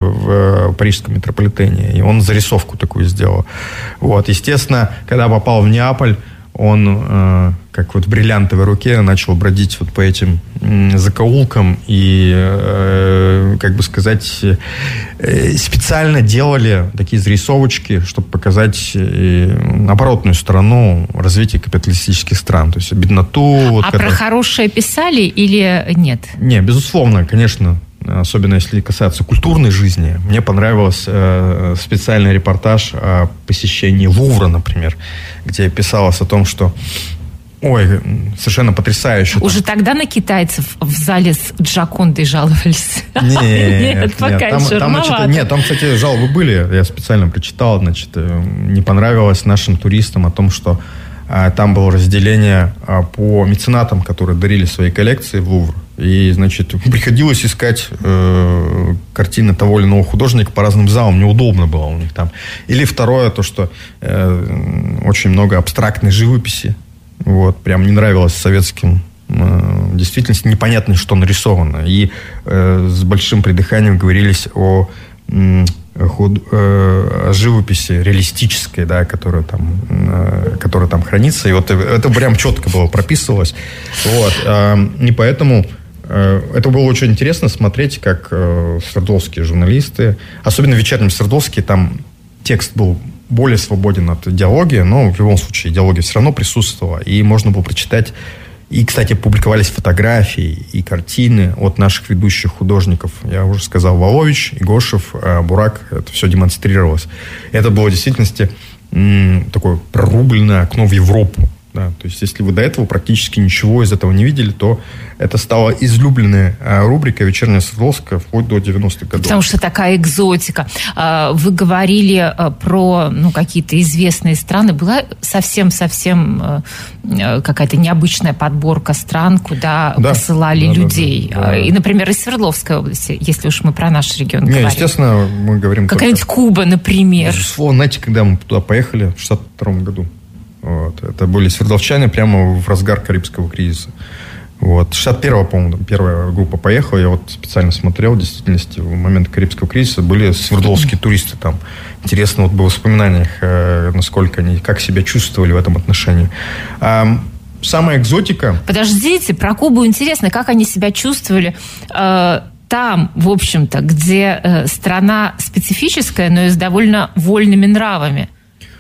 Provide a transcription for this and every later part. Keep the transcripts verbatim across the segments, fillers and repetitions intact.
в парижском метрополитене, и он зарисовку такую сделал. Вот, естественно, когда попал в Неаполь, он, э, как вот в бриллиантовой руке, начал бродить вот по этим э, закоулкам и, э, как бы сказать, э, специально делали такие зарисовочки, чтобы показать э, оборотную сторону развития капиталистических стран. То есть бедноту. Вот, а которая... про хорошее писали или нет? Не, безусловно, конечно. Особенно если касается культурной жизни. Мне понравился э, специальный репортаж о посещении Лувра, например, где писалось о том, что ой, совершенно потрясающе. Уже там. Тогда на китайцев в зале с Джокондой жаловались? Нет, нет, пока там, еще там, значит, нет, там, кстати, жалобы были. Я специально прочитал. Значит, не понравилось нашим туристам о том, что а, там было разделение а, по меценатам, которые дарили свои коллекции в Лувр. И, значит, приходилось искать э, картины того или иного художника по разным залам. Неудобно было у них там. Или второе, то, что э, очень много абстрактной живописи. Вот, прям не нравилось советским. Э, действительно, непонятно, что нарисовано. И э, с большим придыханием говорились о, э, худ, э, о живописи реалистической, да, которая там, э, которая там хранится. И вот это прям четко было прописывалось. Вот, э, и поэтому... Это было очень интересно смотреть, как э, свердловские журналисты, особенно в вечернем Свердловске, там текст был более свободен от идеологии, но в любом случае идеология все равно присутствовала, и можно было прочитать. И, кстати, публиковались фотографии и картины от наших ведущих художников. Я уже сказал, Волович, Игошев, Бурак, это все демонстрировалось. Это было в действительности м, такое прорубленное окно в Европу. Да, то есть, если вы до этого практически ничего из этого не видели, то это стало излюбленной рубрикой «Вечерняя Свердловская» вплоть до девяностых годов. Потому что такая экзотика. Вы говорили про ну, какие-то известные страны. Была совсем-совсем какая-то необычная подборка стран, куда да, посылали да, людей. Да, да, да. И, например, из Свердловской области, если уж мы про наш регион Не, говорим. Естественно, мы говорим... Какая-нибудь только... Куба, например. Безусловно, знаете, когда мы туда поехали в шестьдесят втором году. Вот. Это были свердловчане прямо в разгар Карибского кризиса. Вот. шестьдесят первого, по-моему, первая группа поехала. Я вот специально смотрел, в действительности, в момент Карибского кризиса были свердловские туристы там. Интересно вот было в воспоминаниях, э, насколько они, как себя чувствовали в этом отношении. А, самая экзотика... Подождите, про Кубу интересно, как они себя чувствовали... Э... Там, в общем-то, где э, страна специфическая, но и с довольно вольными нравами.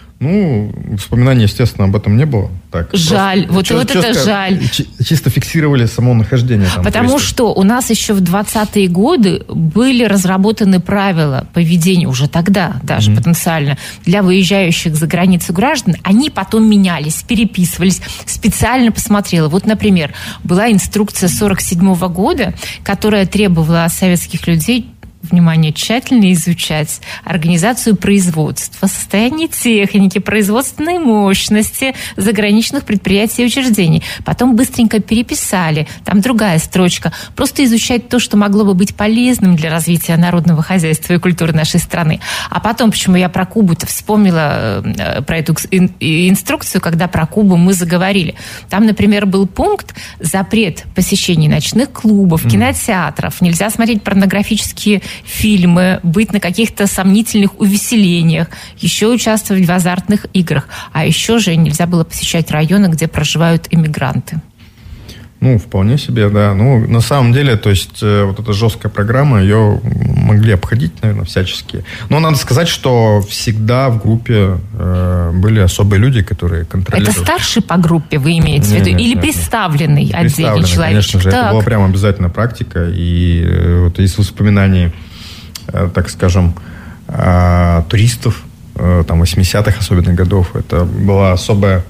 Ну, вспоминаний, естественно, об этом не было. Так, жаль, вот, чё, вот чётко, это жаль. Чисто фиксировали само нахождение там. Потому туристов. что у нас еще в двадцатые годы были разработаны правила поведения, уже тогда даже mm-hmm. потенциально, для выезжающих за границу граждан. Они потом менялись, переписывались. Специально посмотрела. Вот, например, была инструкция сорок седьмого года, которая требовала от советских людей внимание, тщательно изучать организацию производства, состояние техники, производственной мощности заграничных предприятий и учреждений. Потом быстренько переписали. Там другая строчка. Просто изучать то, что могло бы быть полезным для развития народного хозяйства и культуры нашей страны. А потом, почему я про Кубу-то вспомнила, про эту инструкцию, когда про Кубу мы заговорили. Там, например, был пункт запрет посещения ночных клубов, кинотеатров. Нельзя смотреть порнографические фильмы, быть на каких-то сомнительных увеселениях, еще участвовать в азартных играх. А еще же нельзя было посещать районы, где проживают иммигранты. Ну, вполне себе, да. Ну, на самом деле, то есть, э, вот эта жесткая программа, ее могли обходить, наверное, всячески. Но надо сказать, что всегда в группе э, были особые люди, которые контролировали. Это старший по группе, вы имеете в виду? Нет, Или нет, представленный нет. отдельный человек? Конечно же, так. Это была прям обязательная практика. И э, вот из воспоминаний, э, так скажем, э, туристов, э, там, восьмидесятых особенно годов, это была особая,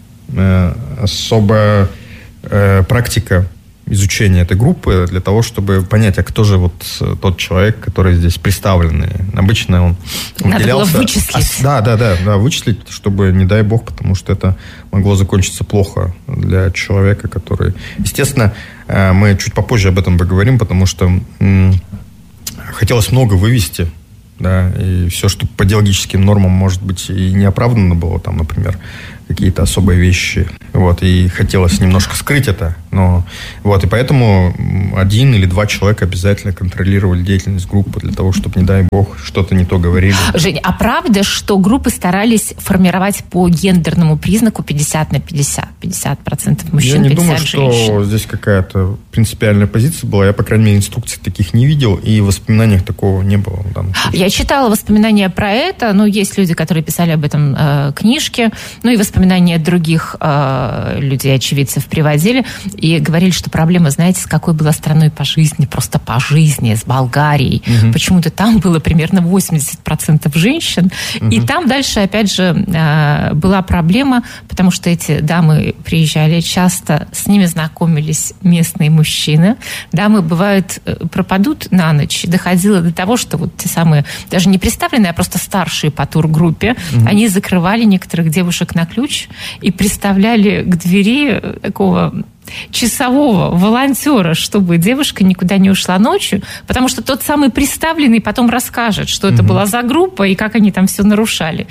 э, особая практика изучения этой группы для того, чтобы понять, а кто же вот тот человек, который здесь представленный. Обычно он Надо выделялся... было вычислить. А, да, да, да, да, вычислить, чтобы, не дай бог, потому что это могло закончиться плохо для человека, который... Естественно, мы чуть попозже об этом поговорим, потому что м- хотелось много вывести, да, и все, что по идеологическим нормам, может быть, и не оправдано было, там, например, какие-то особые вещи. Вот, и хотелось немножко скрыть это. Но, вот, и поэтому один или два человека обязательно контролировали деятельность группы для того, чтобы, не дай бог, что-то не то говорили. Жень, а правда, что группы старались формировать по гендерному признаку пятьдесят на пятьдесят? пятьдесят процентов мужчин, пятьдесят женщин? Я не думаю, что здесь какая-то принципиальная позиция была. Я, по крайней мере, инструкций таких не видел, и в воспоминаниях такого не было. Я читала воспоминания про это. Ну, есть люди, которые писали об этом э, книжки. Ну, и воспоминания других э, людей, очевидцев, приводили. И говорили, что проблема, знаете, с какой была страной по жизни, просто по жизни, с Болгарией. Угу. Почему-то там было примерно восемьдесят процентов женщин. Угу. И там дальше, опять же, э, была проблема, потому что эти дамы приезжали часто, с ними знакомились местные мужчины. Дамы, бывают, пропадут на ночь. Доходило до того, что вот те самые, даже не представленные, а просто старшие по тургруппе, угу. они закрывали некоторых девушек на ключ и приставляли к двери такого часового волонтера, чтобы девушка никуда не ушла ночью, потому что тот самый приставленный потом расскажет, что это угу. была за группа и как они там все нарушали.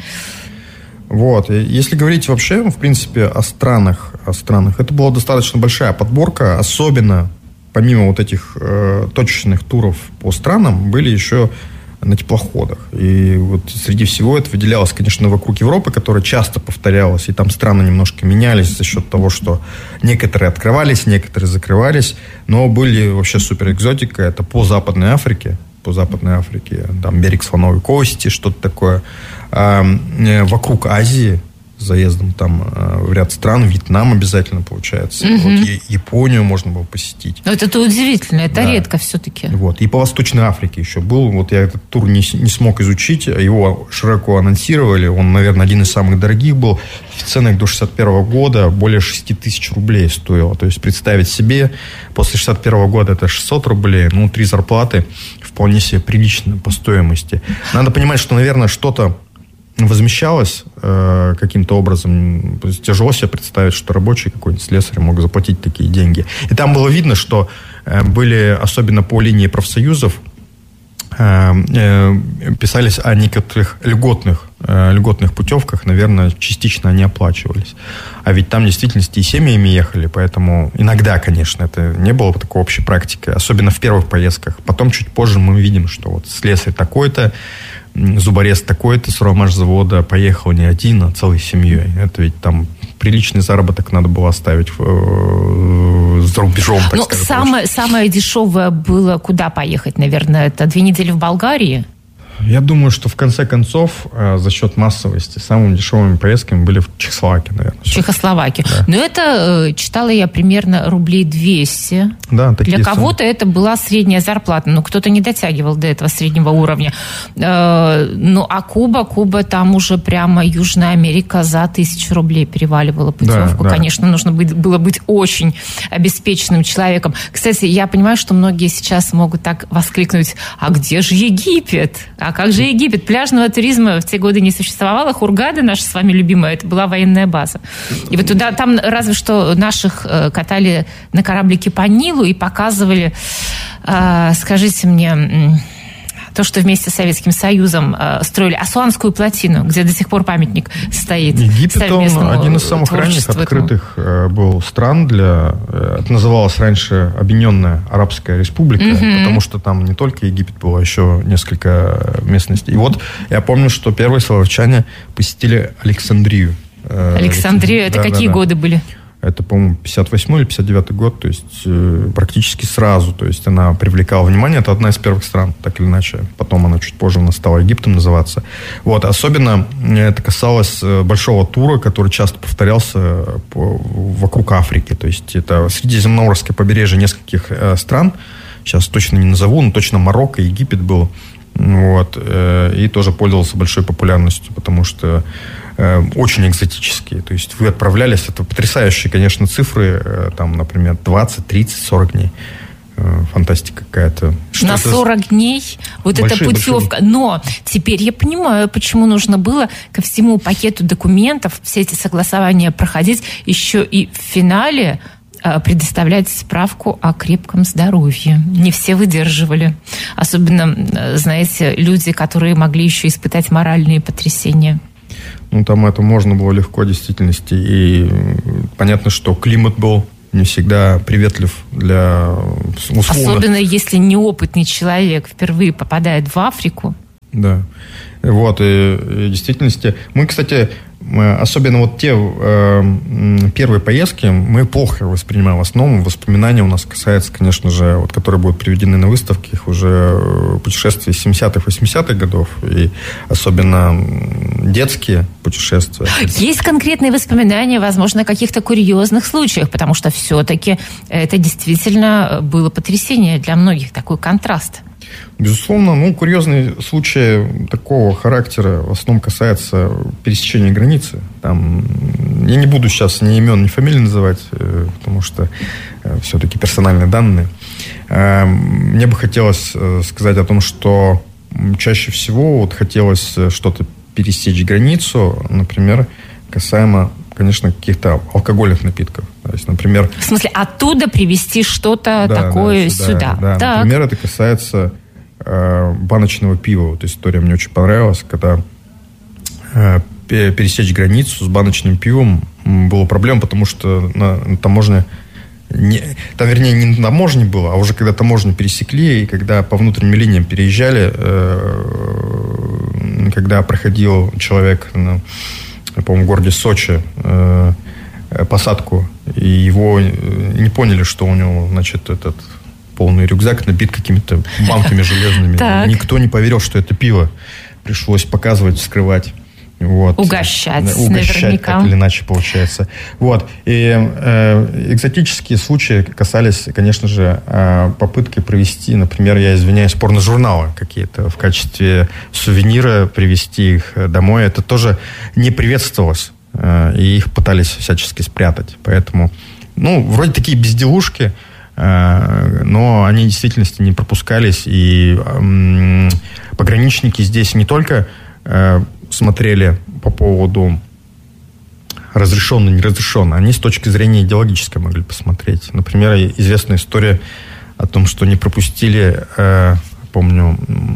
Вот. И если говорить вообще, в принципе, о странах, о странах, это была достаточно большая подборка, особенно помимо вот этих э, точечных туров по странам, были еще на теплоходах. И вот среди всего это выделялось, конечно, вокруг Европы, которая часто повторялась, и там страны немножко менялись за счет того, что некоторые открывались, некоторые закрывались, но были вообще суперэкзотика, это по Западной Африке, по Западной Африке, там берег Слоновой Кости, что-то такое. А, вокруг Азии, с заездом там в ряд стран, Вьетнам обязательно получается. Угу. Вот, Японию можно было посетить. Но это удивительно, это да. редко все-таки. Вот. И по Восточной Африке еще был. Вот я этот тур не, не смог изучить, его широко анонсировали. Он, наверное, один из самых дорогих был. В ценах до шестьдесят первого года более шесть тысяч рублей стоило. То есть представить себе, после шестьдесят первого года это шестьсот рублей, ну, три зарплаты вполне себе прилично по стоимости. Надо понимать, что, наверное, что-то возмещалось э, каким-то образом. Тяжело себе представить, что рабочий какой-нибудь слесарь мог заплатить такие деньги. И там было видно, что э, были, особенно по линии профсоюзов, э, э, писались о некоторых льготных, э, льготных путевках, наверное, частично они оплачивались. А ведь там в действительности и семьями ехали, поэтому иногда, конечно, это не было такой общей практики, особенно в первых поездках. Потом чуть позже мы видим, что вот слесарь такой-то, зуборез такой-то с Ромашзавода поехал не один, а целой семьей. Это ведь там приличный заработок надо было оставить в, за рубежом, так ну, сказать. Самое, самое дешевое было куда поехать, наверное? Это две недели в Болгарии? Я думаю, что в конце концов, за счет массовости, самыми дешевыми поездками были в Чехословакии, наверное. Чехословакии. Да. Но это, читала я, примерно рублей двести. Да, такие Для кого-то суммы. Это была средняя зарплата, но кто-то не дотягивал до этого среднего уровня. Ну, а Куба, Куба там уже прямо Южная Америка за тысячу рублей переваливала путевку. Да, да. Конечно, нужно быть, было быть очень обеспеченным человеком. Кстати, я понимаю, что многие сейчас могут так воскликнуть: а где же Египет? А как же Египет? Пляжного туризма в те годы не существовало. Хургада, наша с вами любимая, это была военная база. И вот туда, там разве что наших катали на кораблике по Нилу и показывали, э, скажите мне, то, что вместе с Советским Союзом э, строили Асуанскую плотину, где до сих пор памятник стоит. Египет, он один из самых ранних открытых этому. был стран для... Это называлось раньше Объединенная Арабская Республика, mm-hmm. потому что там не только Египет был, а еще несколько местностей. И вот я помню, что первые славянчане посетили Александрию. Александрию, это да, какие да, да. годы были? Это, по-моему, пятьдесят восьмой или пятьдесят девятый год, то есть э, практически сразу. То есть она привлекала внимание. Это одна из первых стран, так или иначе. Потом она чуть позже она стала Египтом называться. Вот. Особенно это касалось большого тура, который часто повторялся по, вокруг Африки. То есть это Средиземноморское побережье нескольких э, стран. Сейчас точно не назову, но точно Марокко, Египет был. Вот. Э, и тоже пользовался большой популярностью, потому что очень экзотические. То есть вы отправлялись, это потрясающие, конечно, цифры, там, например, двадцать, тридцать, сорок дней. Фантастика какая-то. Что на сорок дней вот большие, эта путевка. Большие... Но теперь я понимаю, почему нужно было ко всему пакету документов все эти согласования проходить, еще и в финале предоставлять справку о крепком здоровье. Не все выдерживали. Особенно, знаете, люди, которые могли еще испытать моральные потрясения. Ну, там это можно было легко, в действительности. И понятно, что климат был не всегда приветлив для условно. Особенно если неопытный человек впервые попадает в Африку. Да. Вот, и, и в действительности... Мы, кстати, мы, особенно вот те э, первые поездки мы плохо воспринимаем. В основном воспоминания у нас касаются, конечно же, вот, которые будут приведены на выставке, их уже путешествий семидесятых, восьмидесятых годов, и особенно детские путешествия. Есть конкретные воспоминания, возможно, о каких-то курьезных случаях, потому что все-таки это действительно было потрясение для многих, такой контраст. Безусловно, ну, курьезные случаи такого характера в основном касаются пересечения границы. Там, я не буду сейчас ни имен, ни фамилий называть, потому что все-таки персональные данные. Мне бы хотелось сказать о том, что чаще всего вот хотелось что-то пересечь границу, например, касаемо, конечно, каких-то алкогольных напитков. То есть, например... В смысле, оттуда привезти что-то да, такое да, сюда? Да, да. Например, это касается э, баночного пива. Вот история мне очень понравилась, когда э, пересечь границу с баночным пивом была проблема, потому что на, на таможне... Не, там, вернее, не на таможне было, а уже когда таможню пересекли, и когда по внутренним линиям переезжали, э, когда проходил человек... Ну, по-моему, в городе Сочи э, посадку, и его не поняли, что у него, значит, этот полный рюкзак набит какими-то банками железными. Никто не поверил, что это пиво. Пришлось показывать, вскрывать. Вот. Угощать, Угощать, наверняка. Так или иначе получается. Вот. И э, экзотические случаи касались, конечно же, э, попытки провести, например, я извиняюсь, порножурналы какие-то в качестве сувенира, привезти их домой. Это тоже не приветствовалось, э, и их пытались всячески спрятать. Поэтому, ну, вроде такие безделушки, э, но они в действительности не пропускались. И э, пограничники здесь не только... Э, смотрели по поводу разрешенно, неразрешенно. Они с точки зрения идеологической могли посмотреть. Например, известная история о том, что не пропустили, э, помню,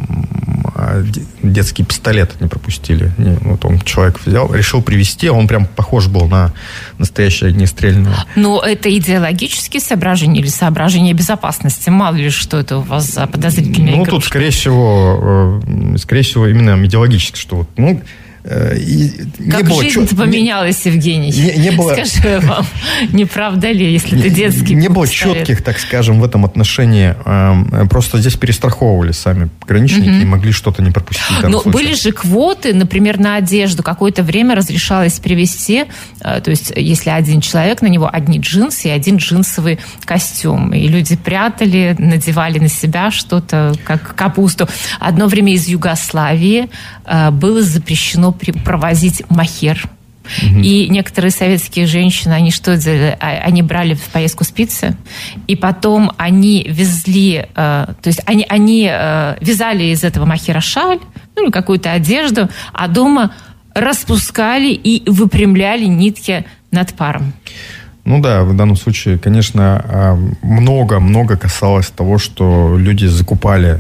детский пистолет не пропустили. Не, вот он, человек взял, решил привезти, он прям похож был на настоящее огнестрельное. Но это идеологические соображения или соображения безопасности? Мало ли, что это у вас за подозрительная Ну, игрушка? тут, скорее всего, скорее всего, именно идеологически, что вот, ну, И не как было жизнь чет... поменялась, Евгений? Не, не было... Скажу вам, не правда ли, если ты детский Не было четких, так скажем, в этом отношении. Просто здесь перестраховывали сами пограничники mm-hmm. и могли что-то не пропустить. Но случае. Были же квоты, например, на одежду. Какое-то время разрешалось привезти, то есть если один человек, на него одни джинсы и один джинсовый костюм. И люди прятали, надевали на себя что-то, как капусту. Одно время из Югославии было запрещено провозить махер. Mm-hmm. И некоторые советские женщины, они что делали? Они брали в поездку спицы, и потом они везли, то есть они, они вязали из этого махера шаль, ну или какую-то одежду, а дома распускали и выпрямляли нитки над паром. Ну да, в данном случае, конечно, много-много касалось того, что люди закупали.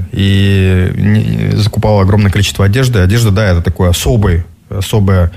И закупало огромное количество одежды. Одежда, да, это такой особый, особая,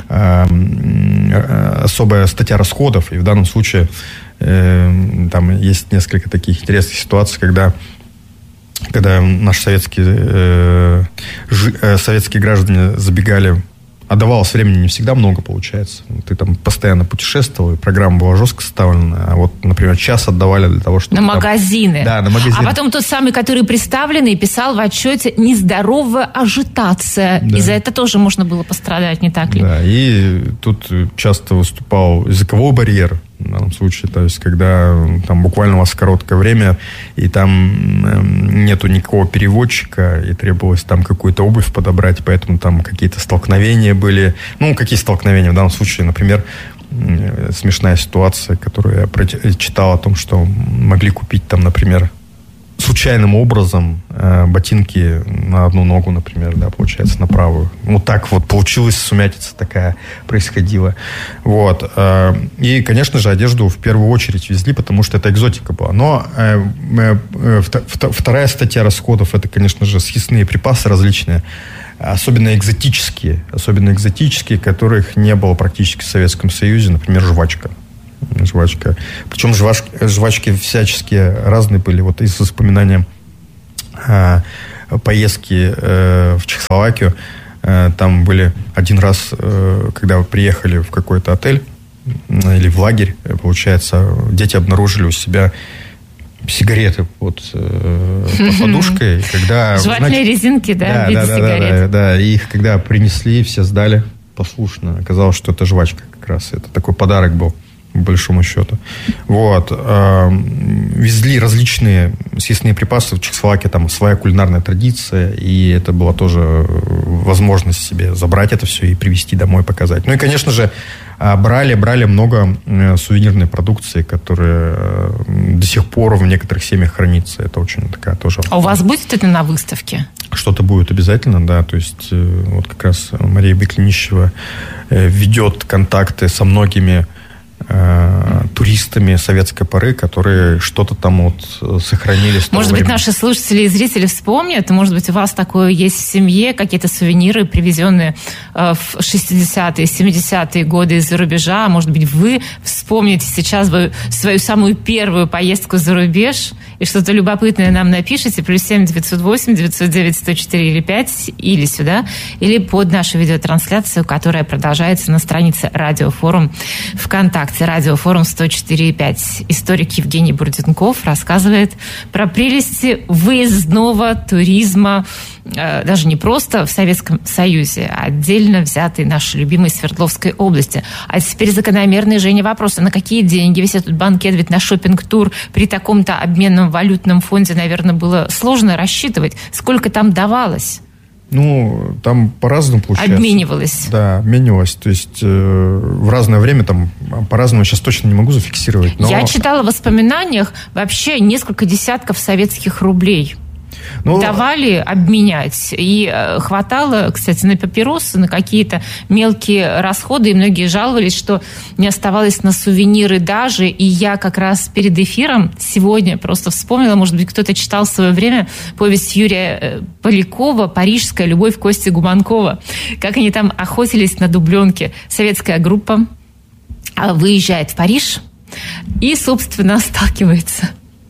особая статья расходов. И в данном случае там есть несколько таких интересных ситуаций, когда, когда наши советские, советские граждане забегали. Отдавалось времени не всегда много, получается. Ты там постоянно путешествовал, и программа была жестко составлена. А вот, например, час отдавали для того, чтобы... На там... магазины. Да, на магазины. А потом тот самый, который представленный, писал в отчете «нездоровая ажитация». Да. И за это тоже можно было пострадать, не так ли? Да, и тут часто выступал языковой барьер. В данном случае, то есть, когда там буквально у вас короткое время, и там нету никакого переводчика, и требовалось там какую-то обувь подобрать, поэтому там какие-то столкновения были. Ну, какие столкновения? В данном случае, например, смешная ситуация, которую я прочитал о том, что могли купить там, например, случайным образом э, ботинки на одну ногу, например, да, получается, на правую. Вот так вот получилось, сумятица такая происходила. Вот. Э, и, конечно же, одежду в первую очередь везли, потому что это экзотика была. Но э, э, вторая статья расходов, это, конечно же, съестные припасы различные. особенно экзотические, особенно экзотические, которых не было практически в Советском Союзе, например, жвачка. Жвачка. Причем жвачки, жвачки всяческие разные были. Вот из воспоминания а, поездки а, в Чехословакию, а, там были один раз, а, когда вы приехали в какой-то отель или в лагерь, получается, дети обнаружили у себя сигареты под э, подушкой. Когда, жевательные резинки, да, да, в виде да, сигарет. Да, да, да, и их когда принесли, все сдали послушно. Оказалось, что это жвачка как раз. Это такой подарок был, по большому счету. Вот. Везли различные съестные припасы. В Чехословакии там своя кулинарная традиция, и это была тоже возможность себе забрать это все и привезти домой, показать. Ну и, конечно же, брали, брали много сувенирной продукции, которая до сих пор в некоторых семьях хранится. Это очень такая тоже... А у вас будет это на выставке? Что-то будет обязательно, да. То есть вот как раз Мария Беклинищева ведет контакты со многими туристами советской поры, которые что-то там вот сохранили с того Может быть, времени. наши слушатели и зрители вспомнят, может быть, у вас такое есть в семье, какие-то сувениры, привезенные в шестидесятые, семидесятые годы из-за рубежа. Может быть, вы вспомните сейчас свою самую первую поездку за рубеж и что-то любопытное нам напишите. Плюс семь девятьсот восемь девятьсот девять сто четыре или пять или сюда, или под нашу видеотрансляцию, которая продолжается на странице Радиофорум ВКонтакте. Радиофорум сто четыре и пять. Историк Евгений Бурденков рассказывает про прелести выездного туризма, э, даже не просто в Советском Союзе, а отдельно взятый нашей любимой Свердловской области. А теперь закономерный, Женя, вопрос. А на какие деньги весь этот банкет? Ведь на шопинг-тур при таком-то обменном валютном фонде, наверное, было сложно рассчитывать. Сколько там давалось? Ну, там по-разному получается. Обменивалось. Да, обменивалось. То есть э, в разное время там по-разному, сейчас точно не могу зафиксировать. Но... Я читала в воспоминаниях вообще несколько десятков советских рублей. Ну, давали обменять. И хватало, кстати, на папиросы, на какие-то мелкие расходы. И многие жаловались, что не оставалось на сувениры даже. И я как раз перед эфиром сегодня просто вспомнила, может быть, кто-то читал в свое время повесть Юрия Полякова «Парижская любовь» Кости Гуманкова. Как они там охотились на дубленке. Советская группа выезжает в Париж и, собственно, сталкивается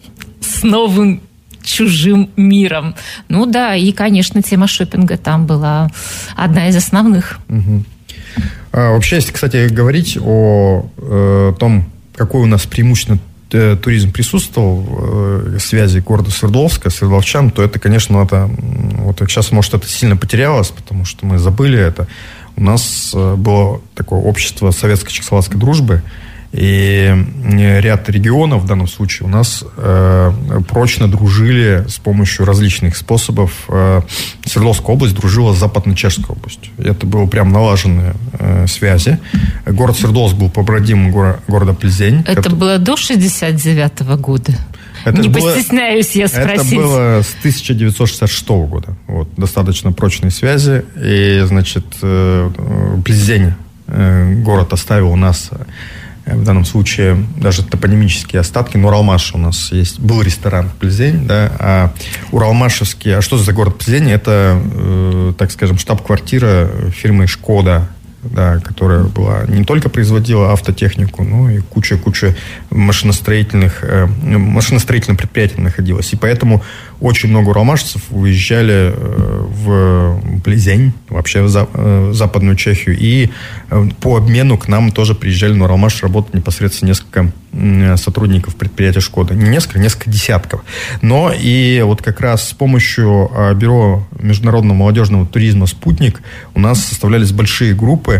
с новым чужим миром. Ну да, и, конечно, тема шопинга там была одна из основных. Угу. А, вообще, если, кстати, говорить о э, том, какой у нас преимущественно э, туризм присутствовал э, в связи города Свердловска, свердловчан, то это, конечно, это, вот сейчас, может, это сильно потерялось, потому что мы забыли это. У нас э, было такое общество советско-чехословацкой дружбы, и ряд регионов в данном случае у нас э, прочно дружили с помощью различных способов. Э, Свердловская область дружила с Западно-Чешской областью. Это было прям налаженные э, связи. Город Свердловск был побратимом го- города Пльзень. Это который... было до шестьдесят девятого года? Это не было, постесняюсь я спросить. Это было с тысяча девятьсот шестьдесят шестого года. Вот, достаточно прочные связи. И, значит, Пльзень, город оставил у нас... В данном случае даже топонимические остатки. Но Уралмаш у нас есть. Был ресторан Пльзень, да, а Уралмашевский... А что за город Пльзень? Это, э, так скажем, штаб-квартира фирмы «Шкода», да, которая была не только производила автотехнику, но и куча-куча машиностроительных, э, машиностроительных предприятий находилась. И поэтому очень много уралмашцев уезжали э, в Пльзень, вообще в, за, э, в Западную Чехию. И э, по обмену к нам тоже приезжали на Уралмаш работать непосредственно несколько э, сотрудников предприятия «Шкода». Не несколько, несколько десятков. Но и вот как раз с помощью э, Бюро международного молодежного туризма «Спутник» у нас составлялись большие группы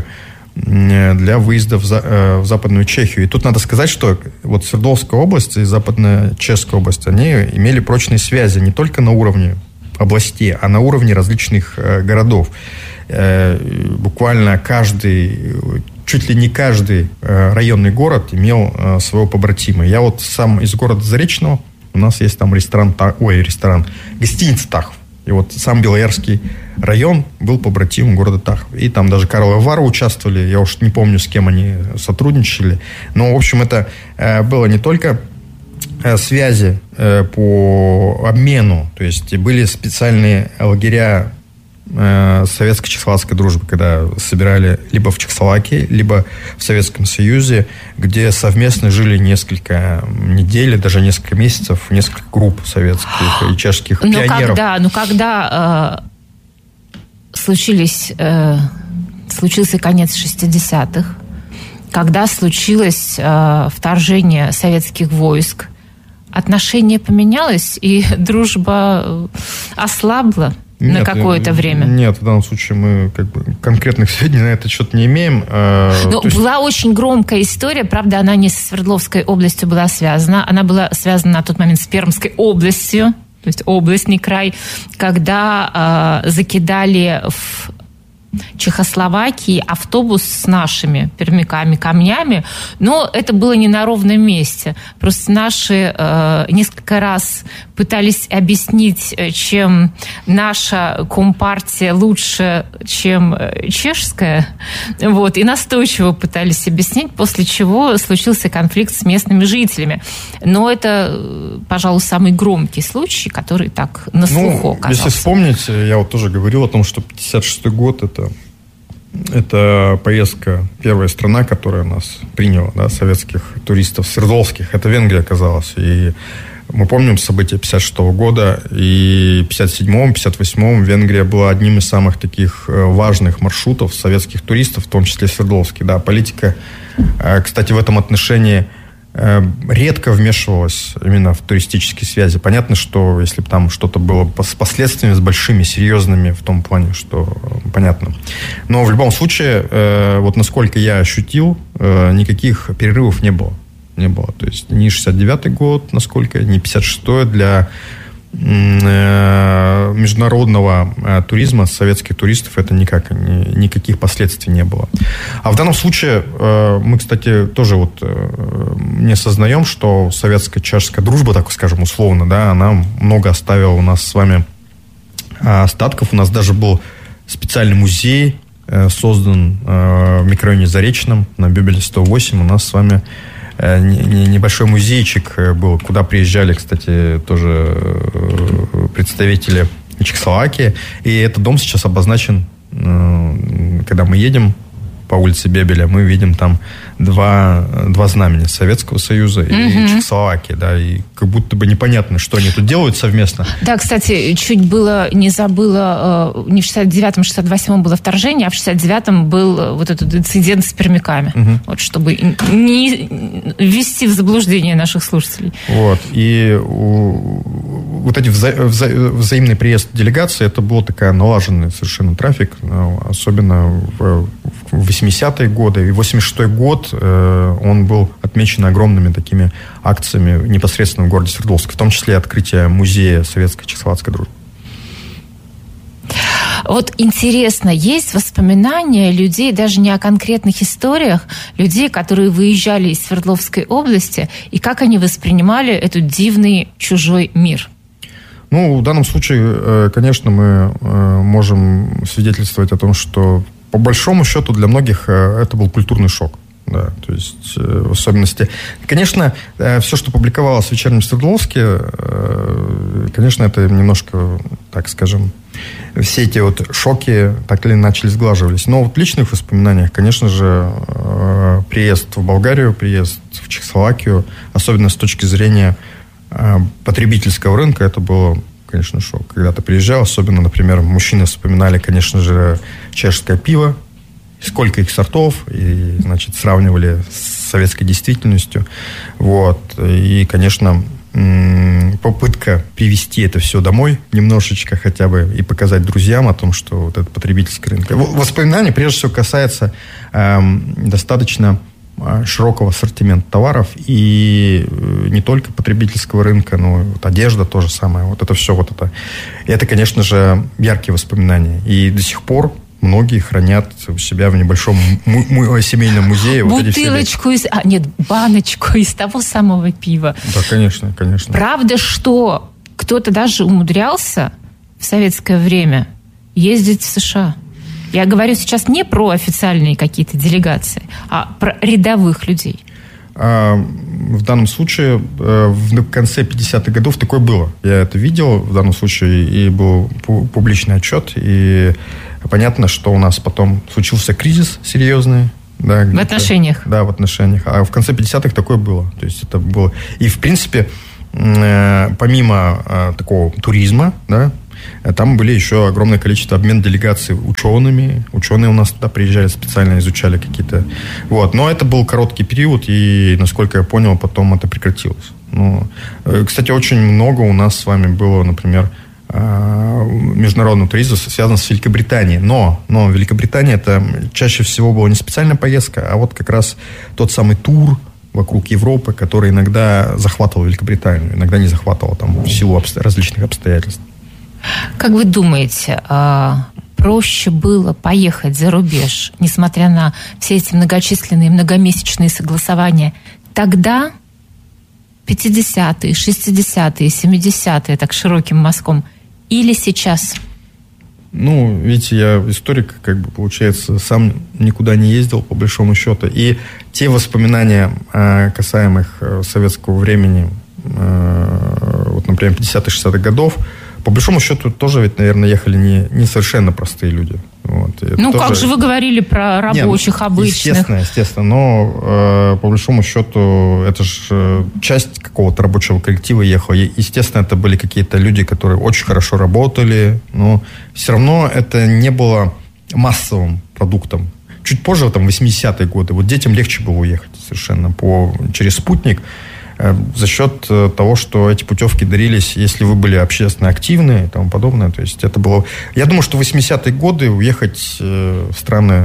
для выезда в, за, в Западную Чехию. И тут надо сказать, что вот Свердловская область и Западная Чешская область, они имели прочные связи не только на уровне областей, а на уровне различных э, городов. Э, буквально каждый, чуть ли не каждый э, районный город имел э, своего побратима. Я вот сам из города Заречного, у нас есть там ресторан, ой, ресторан, гостиница Тахов. И вот сам Белоярский район был побратимом города Тахов. И там даже Карловы Вары участвовали. Я уж не помню, с кем они сотрудничали. Но, в общем, это э, было не только э, связи э, по обмену. То есть были специальные лагеря э, советско-чехословацкой дружбы, когда собирали либо в Чехословакии, либо в Советском Союзе, где совместно жили несколько недель, даже несколько месяцев, несколько групп советских и чешских ну, пионеров. Когда, ну, когда э, случились, э, случился конец шестидесятых, когда случилось э, вторжение советских войск, отношение поменялось, и дружба ослабла нет, на какое-то время? Нет, в данном случае мы как бы конкретных сведений на этот счет не имеем. Ну, есть... Была очень громкая история, правда, она не с Свердловской областью была связана, она была связана на тот момент с Пермской областью, то есть область, не край, когда э, закидали в Чехословакии автобус с нашими пермяками, камнями, но это было не на ровном месте. Просто наши э, несколько раз пытались объяснить, чем наша компартия лучше, чем чешская, вот, и настойчиво пытались объяснить, после чего случился конфликт с местными жителями. Но это, пожалуй, самый громкий случай, который так на слуху ну, оказался. Если вспомнить, я вот тоже говорил о том, что пятьдесят шестой год это Это поездка, первая страна, которая нас приняла, да, советских туристов, свердловских. Это Венгрия оказалась. И мы помним события пятьдесят шестого года. И в пятьдесят седьмом, пятьдесят восьмом Венгрия была одним из самых таких важных маршрутов советских туристов, в том числе свердловских. Да, политика, кстати, в этом отношении редко вмешивалась именно в туристические связи. Понятно, что если бы там что-то было с последствиями, с большими, серьезными, в том плане, что понятно. Но в любом случае, вот насколько я ощутил, никаких перерывов не было. Не было. То есть ни шестьдесят девятый год, насколько, ни пятьдесят шестой для международного туризма, советских туристов, это никак, ни, никаких последствий не было. А в данном случае мы, кстати, тоже вот не осознаем, что советско-чешская дружба, так скажем, условно, да, она много оставила у нас с вами остатков. У нас даже был специальный музей, создан в микрорайоне Заречном на Бебеля сто восемь. У нас с вами небольшой музейчик был, куда приезжали, кстати, тоже представители Чехословакии. И этот дом сейчас обозначен, когда мы едем по улице Бебеля, мы видим там два, два знамени Советского Союза и mm-hmm. Чехословакии, да, и как будто бы непонятно, что они тут делают совместно. Да, кстати, чуть было не забыла, не в шестьдесят девятом, шестьдесят восьмом было вторжение, а в шестьдесят девятом был вот этот инцидент с пермяками, mm-hmm. вот, чтобы не ввести в заблуждение наших слушателей. Вот, и у, вот эти вза, вза, взаимный приезд делегации, это был такой налаженный совершенно трафик, особенно в, в восьмидесятые годы, и восемьдесят шестой год э, он был отмечен огромными такими акциями непосредственно в городе Свердловске, в том числе открытие музея советской чехословацкой дружбы. Вот интересно, есть воспоминания людей, даже не о конкретных историях, людей, которые выезжали из Свердловской области, и как они воспринимали этот дивный чужой мир? Ну, в данном случае, конечно, мы можем свидетельствовать о том, что по большому счету для многих это был культурный шок. Да, то есть, в особенности... Конечно, все, что публиковалось в «Вечернем Свердловске», конечно, это немножко, так скажем, все эти вот шоки так или иначе сглаживались. Но вот в личных воспоминаниях, конечно же, приезд в Болгарию, приезд в Чехословакию, особенно с точки зрения потребительского рынка, это было, конечно, шок. Когда ты приезжал, особенно, например, мужчины вспоминали, конечно же, чешское пиво, сколько их сортов, и, значит, сравнивали с советской действительностью. Вот. И, конечно, попытка привести это все домой немножечко хотя бы и показать друзьям о том, что вот это потребительский рынок. Воспоминания, прежде всего, касается эм, достаточно широкого ассортимента товаров и не только потребительского рынка, но и вот одежда то же самое. Вот это все вот это. И это, конечно же, яркие воспоминания. И до сих пор многие хранят у себя в небольшом му- му- семейном музее. Бутылочку вот из... А, нет, баночку из того самого пива. Да, конечно, конечно. Правда, что кто-то даже умудрялся в советское время ездить в США? Я говорю сейчас не про официальные какие-то делегации, а про рядовых людей. А, в данном случае в конце пятидесятых годов такое было. Я это видел в данном случае, и был публичный отчет, и понятно, что у нас потом случился кризис серьезный. Да, в отношениях? Да, в отношениях. А в конце пятидесятых такое было. То есть это было... И, в принципе, помимо такого туризма, да, там были еще огромное количество обмен делегаций учеными. Ученые у нас туда приезжали, специально изучали какие-то... Вот. Но это был короткий период, и, насколько я понял, потом это прекратилось. Ну, кстати, очень много у нас с вами было, например, международного туризма, связанного с Великобританией. Но, но Великобритания это чаще всего была не специальная поездка, а вот как раз тот самый тур вокруг Европы, который иногда захватывал Великобританию, иногда не захватывал там, в силу обсто... различных обстоятельств. Как вы думаете, проще было поехать за рубеж, несмотря на все эти многочисленные многомесячные согласования, тогда, пятидесятые, шестидесятые, семидесятые, так широким мазком, или сейчас? Ну, видите, я историк, как бы, получается, сам никуда не ездил, по большому счету. И те воспоминания, касаемых советского времени, вот, например, пятидесятых-шестидесятых годов, по большому счету тоже ведь, наверное, ехали не, не совершенно простые люди. Вот. Ну, тоже... как же вы говорили про рабочих, Нет, обычных? Естественно, естественно. Но э, по большому счету это же часть какого-то рабочего коллектива ехала. И, естественно, это были какие-то люди, которые очень хорошо работали. Но все равно это не было массовым продуктом. Чуть позже, там, в восьмидесятые годы, вот детям легче было уехать совершенно по, через спутник. За счет того, что эти путевки дарились, если вы были общественно активны и тому подобное. То есть это было... Я думаю, что в восьмидесятые годы уехать в страны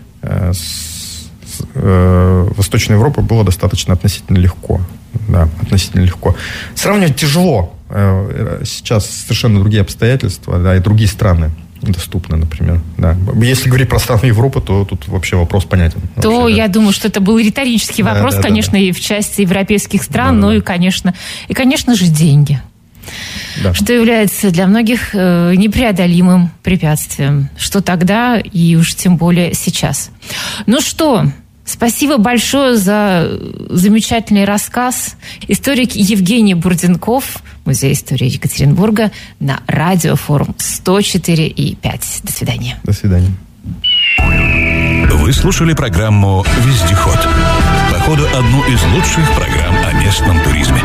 с, с, э, Восточной Европы было достаточно относительно легко. Да, относительно легко. Сравнивать тяжело. Сейчас совершенно другие обстоятельства, да, и другие страны доступны, например. Да. Если говорить про страны Европы, то тут вообще вопрос понятен. То вообще, я да. думаю, что это был риторический вопрос, да, да, конечно, да, да. и в части европейских стран, да, но да. и, конечно, и, конечно же, деньги. Да. Что является для многих э, непреодолимым препятствием. Что тогда и уж тем более сейчас. Ну что... Спасибо большое за замечательный рассказ. Историк Евгений Бурденков, Музей истории Екатеринбурга, на радиофорум сто четыре и пять. До свидания. До свидания. Вы слушали программу «Вездеход». Походу, одну из лучших программ о местном туризме.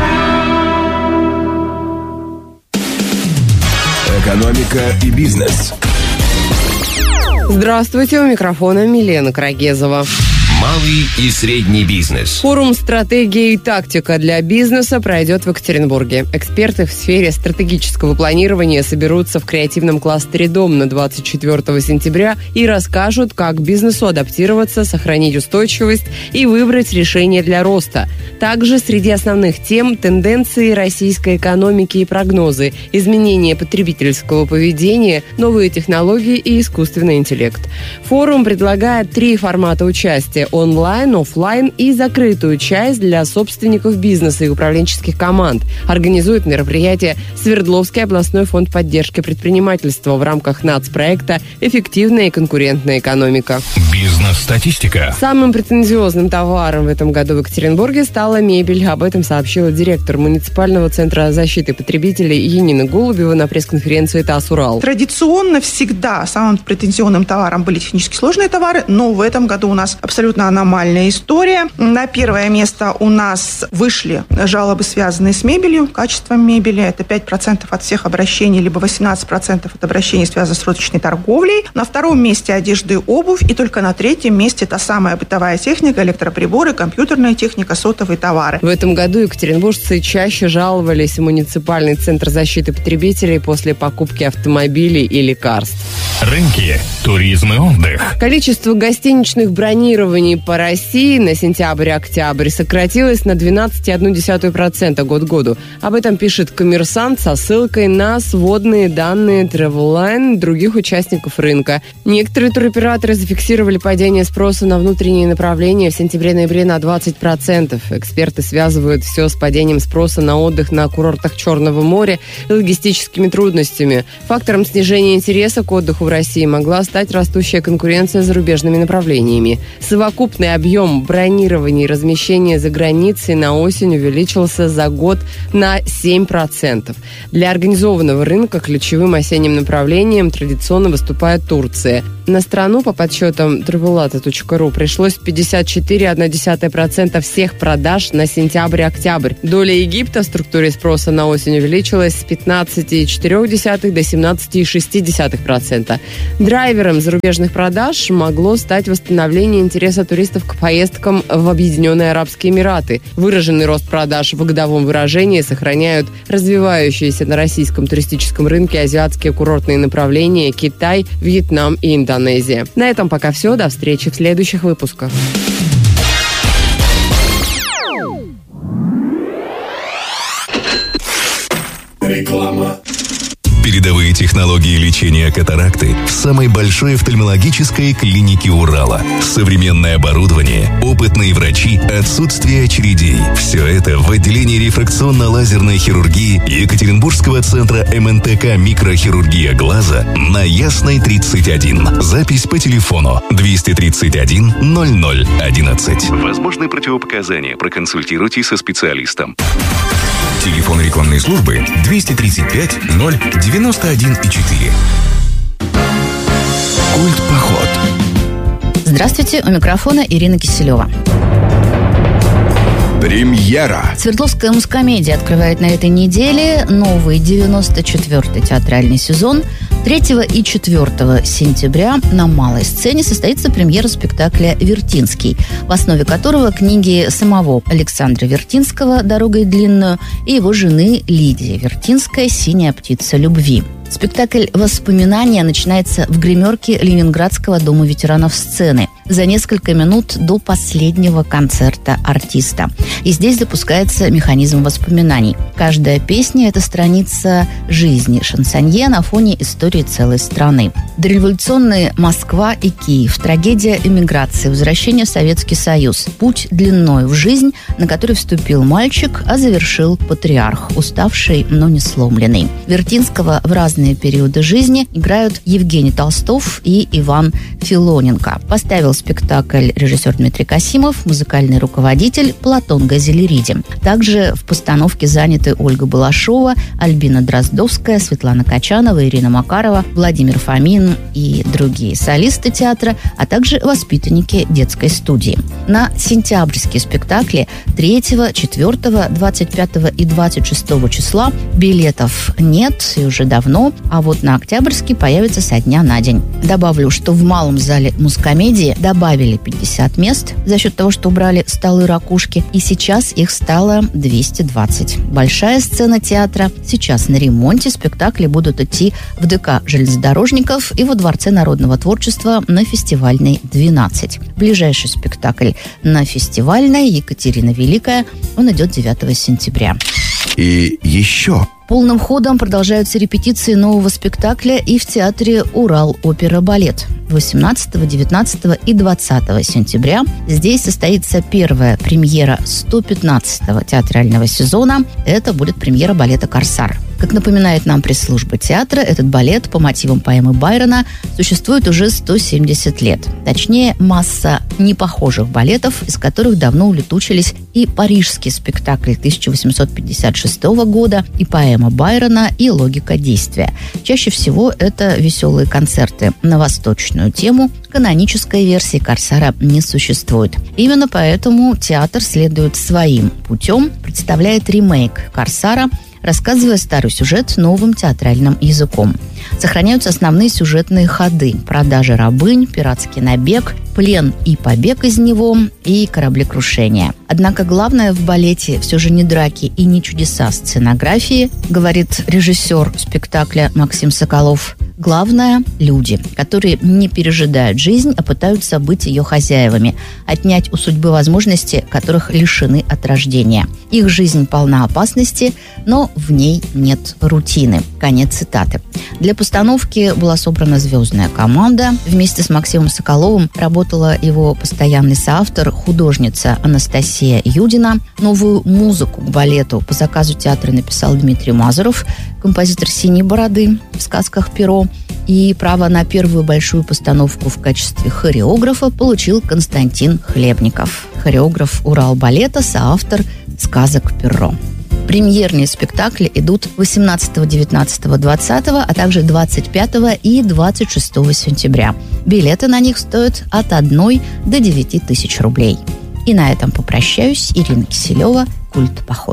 Экономика и бизнес. Здравствуйте, у микрофона Милена Крагезова. Малый и средний бизнес. Форум «Стратегия и тактика для бизнеса» пройдет в Екатеринбурге. Эксперты в сфере стратегического планирования соберутся в креативном кластере «Дом» на двадцать четвёртого сентября и расскажут, как бизнесу адаптироваться, сохранить устойчивость и выбрать решение для роста. Также среди основных тем – тенденции российской экономики и прогнозы, изменения потребительского поведения, новые технологии и искусственный интеллект. Форум предлагает три формата участия – онлайн, офлайн и закрытую часть для собственников бизнеса и управленческих команд. Организует мероприятие Свердловский областной фонд поддержки предпринимательства в рамках нацпроекта «Эффективная и конкурентная экономика». Бизнес-статистика. Самым претензиозным товаром в этом году в Екатеринбурге стала мебель. Об этом сообщила директор муниципального центра защиты потребителей Янина Голубева на пресс-конференции ТАСС «Урал». Традиционно всегда самым претензионным товаром были технически сложные товары, но в этом году у нас абсолютно аномальная история. На первое место у нас вышли жалобы, связанные с мебелью, качеством мебели. Это пять процентов от всех обращений, либо восемнадцать процентов от обращений, связанных с розничной торговлей. На втором месте одежда и обувь. И только на третьем месте та самая бытовая техника, электроприборы, компьютерная техника, сотовые товары. В этом году екатеринбуржцы чаще жаловались в муниципальный центр защиты потребителей после покупки автомобилей и лекарств. Рынки, туризм и отдых. Количество гостиничных бронирований по России на сентябрь-октябрь сократилось на двенадцать целых одна десятая процента год к году. Об этом пишет «Коммерсант» со ссылкой на сводные данные Travelline и других участников рынка. Некоторые туроператоры зафиксировали падение спроса на внутренние направления в сентябре-ноябре на двадцать процентов. Эксперты связывают все с падением спроса на отдых на курортах Черного моря и логистическими трудностями. Фактором снижения интереса к отдыху в России могла стать растущая конкуренция с зарубежными направлениями. Совокупный объем бронирования и размещения за границей на осень увеличился за год на семь процентов. Для организованного рынка ключевым осенним направлением традиционно выступает Турция. На страну, по подсчетам тревелата точка ру, пришлось пятьдесят четыре целых одна десятая процента всех продаж на сентябрь-октябрь. Доля Египта в структуре спроса на осень увеличилась с пятнадцати целых четырёх десятых до семнадцати целых шести десятых процента. Драйвером зарубежных продаж могло стать восстановление интереса туристов к поездкам в Объединенные Арабские Эмираты. Выраженный рост продаж в годовом выражении сохраняют развивающиеся на российском туристическом рынке азиатские курортные направления Китай, Вьетнам и Индонезия. На этом пока все. До встречи в следующих выпусках. Реклама. Передовые технологии лечения катаракты в самой большой офтальмологической клинике Урала. Современное оборудование, опытные врачи, отсутствие очередей. Все это в отделении рефракционно-лазерной хирургии Екатеринбургского центра эм эн тэ ка «Микрохирургия глаза» на Ясной тридцать один. Запись по телефону двести тридцать один ноль ноль одиннадцать. Возможны противопоказания. Проконсультируйтесь со специалистом. Телефон рекламной службы двести тридцать пять ноль девяносто один четыре. Культпоход. Здравствуйте, у микрофона Ирина Киселева. Премьера. Свердловская мускомедия открывает на этой неделе новый девяносто четвёртый театральный сезон. третьего и четвёртого сентября на малой сцене состоится премьера спектакля «Вертинский», в основе которого книги самого Александра Вертинского «Дорогой длинную» и его жены Лидии Вертинской «Синяя птица любви». Спектакль «Воспоминания» начинается в гримерке Ленинградского дома ветеранов сцены за несколько минут до последнего концерта артиста. И здесь запускается механизм воспоминаний. Каждая песня – это страница жизни шансонье на фоне истории целой страны. Дореволюционные Москва и Киев, трагедия эмиграции, возвращение в Советский Союз, путь длиною в жизнь, на который вступил мальчик, а завершил патриарх, уставший, но не сломленный. Вертинского в разные периоды жизни играют Евгений Толстов и Иван Филоненко. Поставил спектакль режиссер Дмитрий Касимов, музыкальный руководитель Платон Газелериди. Также в постановке заняты Ольга Балашова, Альбина Дроздовская, Светлана Качанова, Ирина Макарова, Владимир Фомин и другие солисты театра, а также воспитанники детской студии. На сентябрьские спектакли третьего, четвёртого, двадцать пятого и двадцать шестого числа билетов нет и уже давно, а вот на октябрьский появится со дня на день. Добавлю, что в малом зале мускомедии добавили пятьдесят мест за счет того, что убрали столы-ракушки, и сейчас их стало двести двадцать. Большая сцена театра сейчас на ремонте. Спектакли будут идти в ДК железнодорожников и во Дворце народного творчества на Фестивальной двенадцать. Ближайший спектакль на Фестивальной Екатерина Великая, он идет девятого сентября. И еще... Полным ходом продолжаются репетиции нового спектакля и в театре «Урал-опера-балет». восемнадцатого, девятнадцатого и двадцатого сентября здесь состоится первая премьера сто пятнадцатого театрального сезона. Это будет премьера балета «Корсар». Как напоминает нам пресс-служба театра, этот балет по мотивам поэмы Байрона существует уже сто семьдесят лет. Точнее, масса непохожих балетов, из которых давно улетучились и парижский спектакль тысяча восемьсот пятьдесят шестого года, и поэма Байрона, и логика действия. Чаще всего это веселые концерты на восточную тему. Канонической версии «Корсара» не существует. Именно поэтому театр следует своим путем, представляет ремейк «Корсара», рассказывая старый сюжет новым театральным языком. Сохраняются основные сюжетные ходы: продажа рабынь, пиратский набег, плен и побег из него, и кораблекрушение. Однако главное в балете все же не драки и не чудеса сценографии, говорит режиссер спектакля Максим Соколов. Главное – люди, которые не пережидают жизнь, а пытаются быть ее хозяевами, отнять у судьбы возможности, которых лишены от рождения. Их жизнь полна опасности, но в ней нет рутины. Конец цитаты. Для постановки была собрана звездная команда. Вместе с Максимом Соколовым работала его постоянный соавтор, художница Анастасия Юдина. Новую музыку к балету по заказу театра написал Дмитрий Мазуров, композитор «Синей бороды» в сказках «Перо». И право на первую большую постановку в качестве хореографа получил Константин Хлебников. Хореограф Уралбалета, соавтор сказок «Перо». Премьерные спектакли идут восемнадцатого, девятнадцатого, двадцатого, а также двадцать пятого и двадцать шестого сентября. Билеты на них стоят от одной до девяти тысяч рублей. И на этом попрощаюсь. Ирина Киселева, «Культ Поход».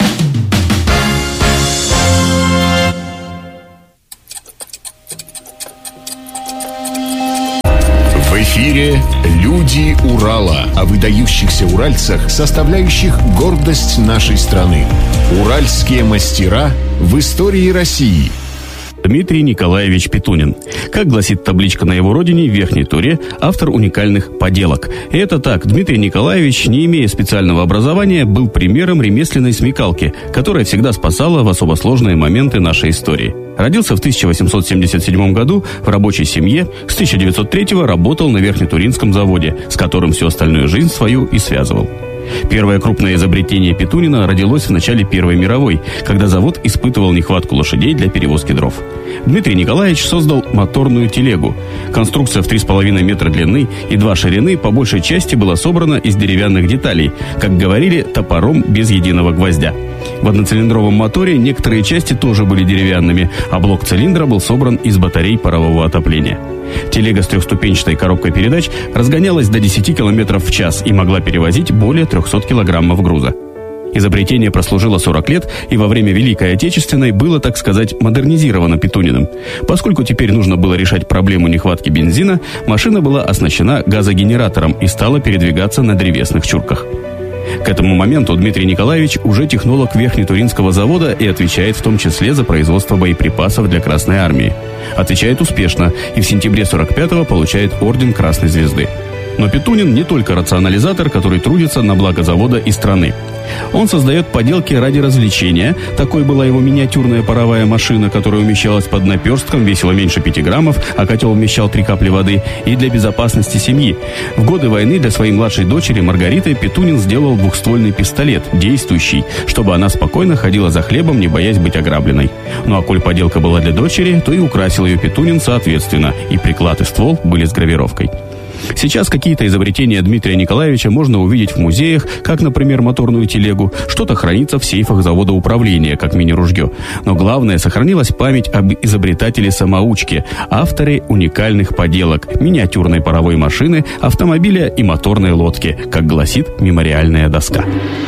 В эфире «Люди Урала» о выдающихся уральцах, составляющих гордость нашей страны. Уральские мастера в истории России. Дмитрий Николаевич Петунин. Как гласит табличка на его родине, в Верхней Туре, автор уникальных поделок. И это так. Дмитрий Николаевич, не имея специального образования, был примером ремесленной смекалки, которая всегда спасала в особо сложные моменты нашей истории. Родился в тысяча восемьсот семьдесят седьмом году в рабочей семье, с тысяча девятьсот третьего работал на Верхнетуринском заводе, с которым всю остальную жизнь свою и связывал. Первое крупное изобретение Петунина родилось в начале Первой мировой, когда завод испытывал нехватку лошадей для перевозки дров. Дмитрий Николаевич создал моторную телегу. Конструкция в три с половиной метра длины и два ширины по большей части была собрана из деревянных деталей, как говорили, топором без единого гвоздя. В одноцилиндровом моторе некоторые части тоже были деревянными, а блок цилиндра был собран из батарей парового отопления. Телега с трехступенчатой коробкой передач разгонялась до десяти километров в час и могла перевозить более трехсот килограммов груза. Изобретение прослужило сорок лет и во время Великой Отечественной было, так сказать, модернизировано Петуниным. Поскольку теперь нужно было решать проблему нехватки бензина, машина была оснащена газогенератором и стала передвигаться на древесных чурках. К этому моменту Дмитрий Николаевич уже технолог Верхнетуринского завода и отвечает в том числе за производство боеприпасов для Красной Армии. Отвечает успешно и в сентябре сорок пятого получает орден Красной Звезды. Но Петунин не только рационализатор, который трудится на благо завода и страны. Он создает поделки ради развлечения. Такой была его миниатюрная паровая машина, которая умещалась под наперстком, весила меньше пяти граммов, а котел вмещал три капли воды, и для безопасности семьи. В годы войны для своей младшей дочери Маргариты Петунин сделал двухствольный пистолет, действующий, чтобы она спокойно ходила за хлебом, не боясь быть ограбленной. Ну а коль поделка была для дочери, то и украсил ее Петунин соответственно, и приклад и ствол были с гравировкой. Сейчас какие-то изобретения Дмитрия Николаевича можно увидеть в музеях, как, например, моторную телегу. Что-то хранится в сейфах завода управления, как мини-ружье. Но главное, сохранилась память об изобретателе-самоучке, авторе уникальных поделок, миниатюрной паровой машины, автомобиля и моторной лодки, как гласит мемориальная доска.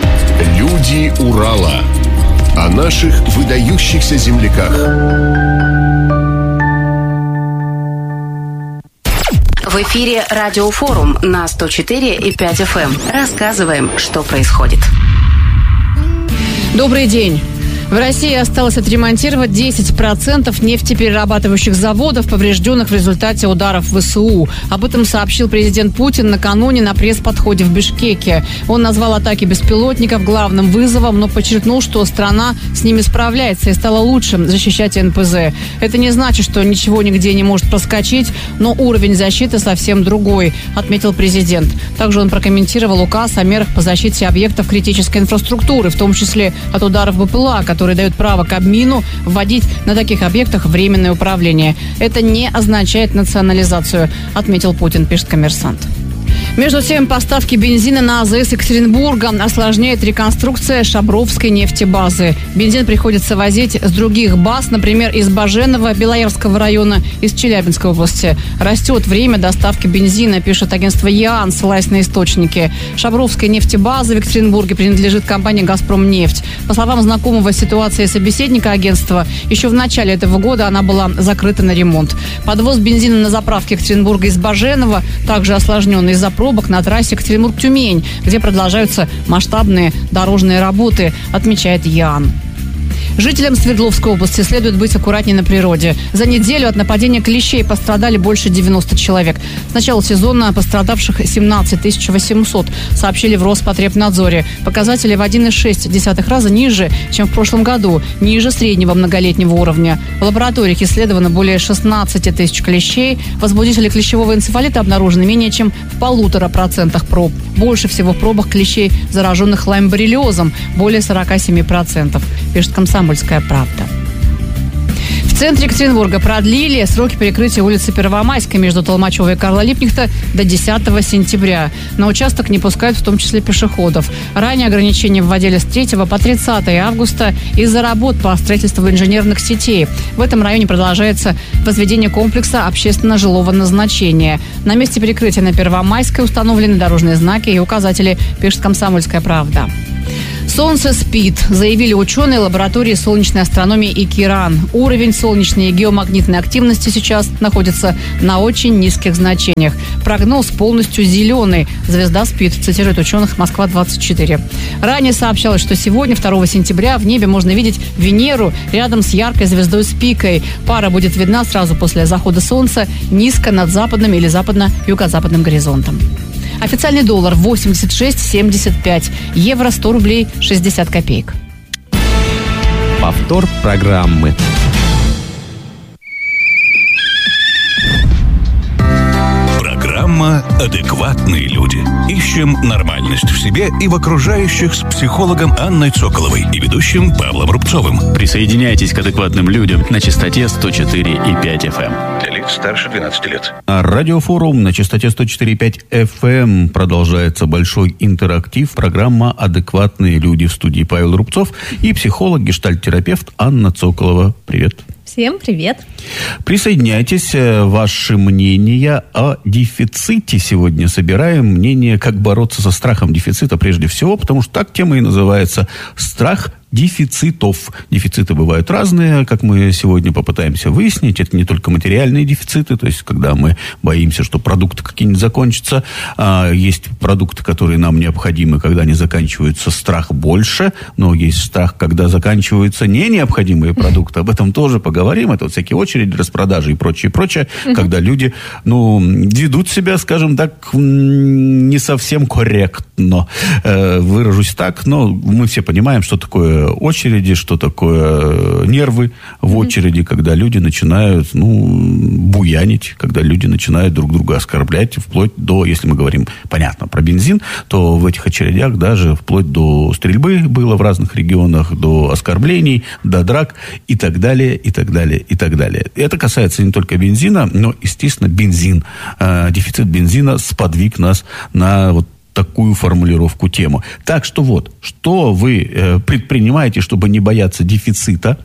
Люди Урала. О наших выдающихся земляках. В эфире Радиофорум на сто четыре и пять эф эм. Рассказываем, что происходит. Добрый день. В России осталось отремонтировать десять процентов нефтеперерабатывающих заводов, поврежденных в результате ударов ВСУ. Об этом сообщил президент Путин накануне на пресс-подходе в Бишкеке. Он назвал атаки беспилотников главным вызовом, но подчеркнул, что страна с ними справляется и стала лучше защищать эн пэ зэ. Это не значит, что ничего нигде не может проскочить, но уровень защиты совсем другой, отметил президент. Также он прокомментировал указ о мерах по защите объектов критической инфраструктуры, в том числе от ударов бэ пэ эл а, который дает право Кабмину вводить на таких объектах временное управление. Это не означает национализацию, отметил Путин, пишет «Коммерсант». Между тем, поставки бензина на а зэ эс Екатеринбурга осложняет реконструкция Шабровской нефтебазы. Бензин приходится возить с других баз, например, из Баженова, Белоярского района, из Челябинской области. Растет время доставки бензина, пишет агентство ЕАН, ссылаясь на источники. Шабровская нефтебаза в Екатеринбурге принадлежит компании «Газпромнефть». По словам знакомого с ситуацией собеседника агентства, еще в начале этого года она была закрыта на ремонт. Подвоз бензина на заправке Екатеринбурга из Баженова также осложнен из-за пробок на трассе Екатеринбург-Тюмень, где продолжаются масштабные дорожные работы, отмечает ЕАН. Жителям Свердловской области следует быть аккуратнее на природе. За неделю от нападения клещей пострадали больше девяносто человек. С начала сезона пострадавших семнадцать тысяч восемьсот, сообщили в Роспотребнадзоре. Показатели в один целых шесть десятых раза ниже, чем в прошлом году, ниже среднего многолетнего уровня. В лабораториях исследовано более шестнадцать тысяч клещей. Возбудители клещевого энцефалита обнаружены менее чем в полутора процентах проб. Больше всего в пробах клещей, зараженных лаймборрелиозом, более сорок семь процентов, пишет «Комсомольская правда». В центре Екатеринбурга продлили сроки перекрытия улицы Первомайской между Толмачева и Карла Липкнехта до десятого сентября. На участок не пускают в том числе пешеходов. Ранее ограничения вводили с третьего по тридцатое августа из-за работ по строительству инженерных сетей. В этом районе продолжается возведение комплекса общественно-жилого назначения. На месте перекрытия на Первомайской установлены дорожные знаки и указатели, пишет «Комсомольская правда». Солнце спит, заявили ученые лаборатории солнечной астрономии ИКИРАН. Уровень солнечной и геомагнитной активности сейчас находится на очень низких значениях. Прогноз полностью зеленый. Звезда спит, цитирует ученых Москва двадцать четыре. Ранее сообщалось, что сегодня, второго сентября, в небе можно видеть Венеру рядом с яркой звездой Спикой. Пара будет видна сразу после захода солнца низко над западным или западно-юго-западным горизонтом. Официальный доллар восемьдесят шесть семьдесят пять, евро сто рублей шестьдесят копеек. Повтор программы. Программа «Адекватные люди». Ищем нормальность в себе и в окружающих с психологом Анной Цоколовой и ведущим Павлом Рубцовым. Присоединяйтесь к адекватным людям на частоте сто четыре и пять эф эм. Для лиц старше двенадцати лет. А радиофорум на частоте сто четыре и пять эф эм. Продолжается большой интерактив. Программа «Адекватные люди». В студии Павел Рубцов и психолог, гештальт-терапевт Анна Цоколова. Привет. Всем привет. Присоединяйтесь. Ваши мнения о дефиците сегодня собираем. Мнение, как бороться со страхом дефицита прежде всего, потому что так тема и называется «Страх дефицитов». Дефициты бывают разные, как мы сегодня попытаемся выяснить. Это не только материальные дефициты, то есть когда мы боимся, что продукты какие-нибудь закончатся. А есть продукты, которые нам необходимы, когда они заканчиваются, страх больше. Но есть страх, когда заканчиваются не необходимые продукты. Об этом тоже поговорим. Это вот всякие очереди, распродажи и прочее, прочее. Mm-hmm. Когда люди, ну, ведут себя, скажем так, не совсем корректно. Э, выражусь так, но мы все понимаем, что такое очереди, что такое нервы в очереди, mm-hmm. когда люди начинают, ну, буянить, когда люди начинают друг друга оскорблять, вплоть до, если мы говорим, понятно, про бензин, то в этих очередях даже вплоть до стрельбы было в разных регионах, до оскорблений, до драк и так далее, и так далее, и так далее. Это касается не только бензина, но, естественно, бензин. Э, дефицит бензина сподвиг нас на вот такую формулировку тему. Так что вот, что вы э, предпринимаете, чтобы не бояться дефицита?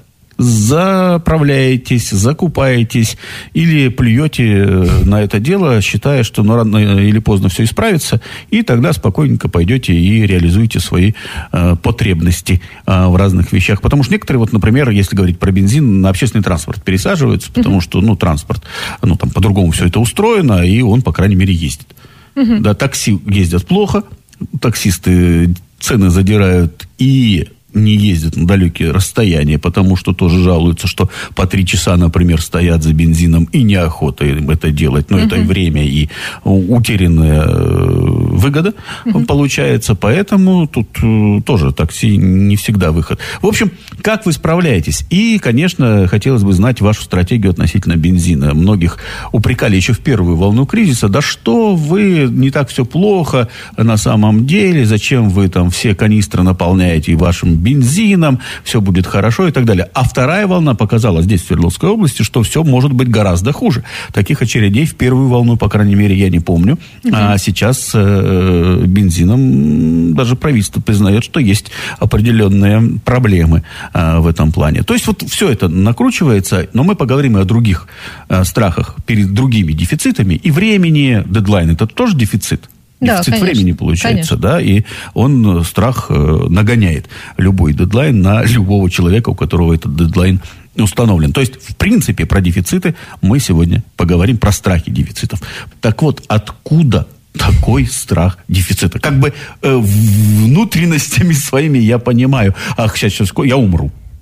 Заправляетесь, закупаетесь или плюете на это дело, считая, что ну, рано или поздно все исправится, и тогда спокойненько пойдете и реализуете свои э, потребности э, в разных вещах. Потому что некоторые, вот, например, если говорить про бензин, на общественный транспорт пересаживаются, потому mm-hmm. что, ну, транспорт, ну, там, по-другому все это устроено, и он, по крайней мере, ездит. Uh-huh. Да, такси ездят плохо, таксисты цены задирают и не ездят на далекие расстояния, потому что тоже жалуются, что по три часа, например, стоят за бензином, и неохота им это делать. Но uh-huh. это и время, и утерянная выгода uh-huh. получается. Поэтому тут тоже такси не всегда выход. В общем, как вы справляетесь? И, конечно, хотелось бы знать вашу стратегию относительно бензина. Многих упрекали еще в первую волну кризиса. Да что вы, не так все плохо на самом деле. Зачем вы там все канистры наполняете и вашим бензином, все будет хорошо и так далее. А вторая волна показала здесь, в Свердловской области, что все может быть гораздо хуже. Таких очередей в первую волну, по крайней мере, я не помню. Uh-huh. А сейчас э, бензином даже правительство признает, что есть определенные проблемы э, в этом плане. То есть вот все это накручивается, но мы поговорим и о других э, страхах перед другими дефицитами. И времени, дедлайн, это тоже дефицит. Дефицит да, конечно, времени получается, конечно. Да, и он страх э, нагоняет любой дедлайн на любого человека, у которого этот дедлайн установлен. То есть, в принципе, про дефициты мы сегодня поговорим, про страхи дефицитов. Так вот, откуда такой страх дефицита? Как бы э, внутренностями своими я понимаю, ах, сейчас, сейчас я умру.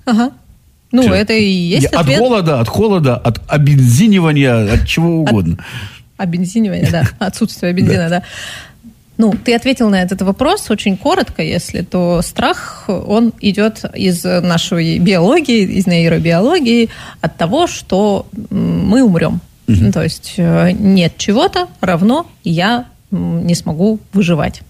Ага. Ну, Все. Это и есть от ответ. От голода, от холода, от обензинивания, от чего угодно. От обензинивания, да. Отсутствие бензина, да. Ну, ты ответил на этот вопрос очень коротко, если то страх, он идет из нашей биологии, из нейробиологии, от того, что мы умрем. Mm-hmm. То есть нет чего-то, равно я не смогу выживать.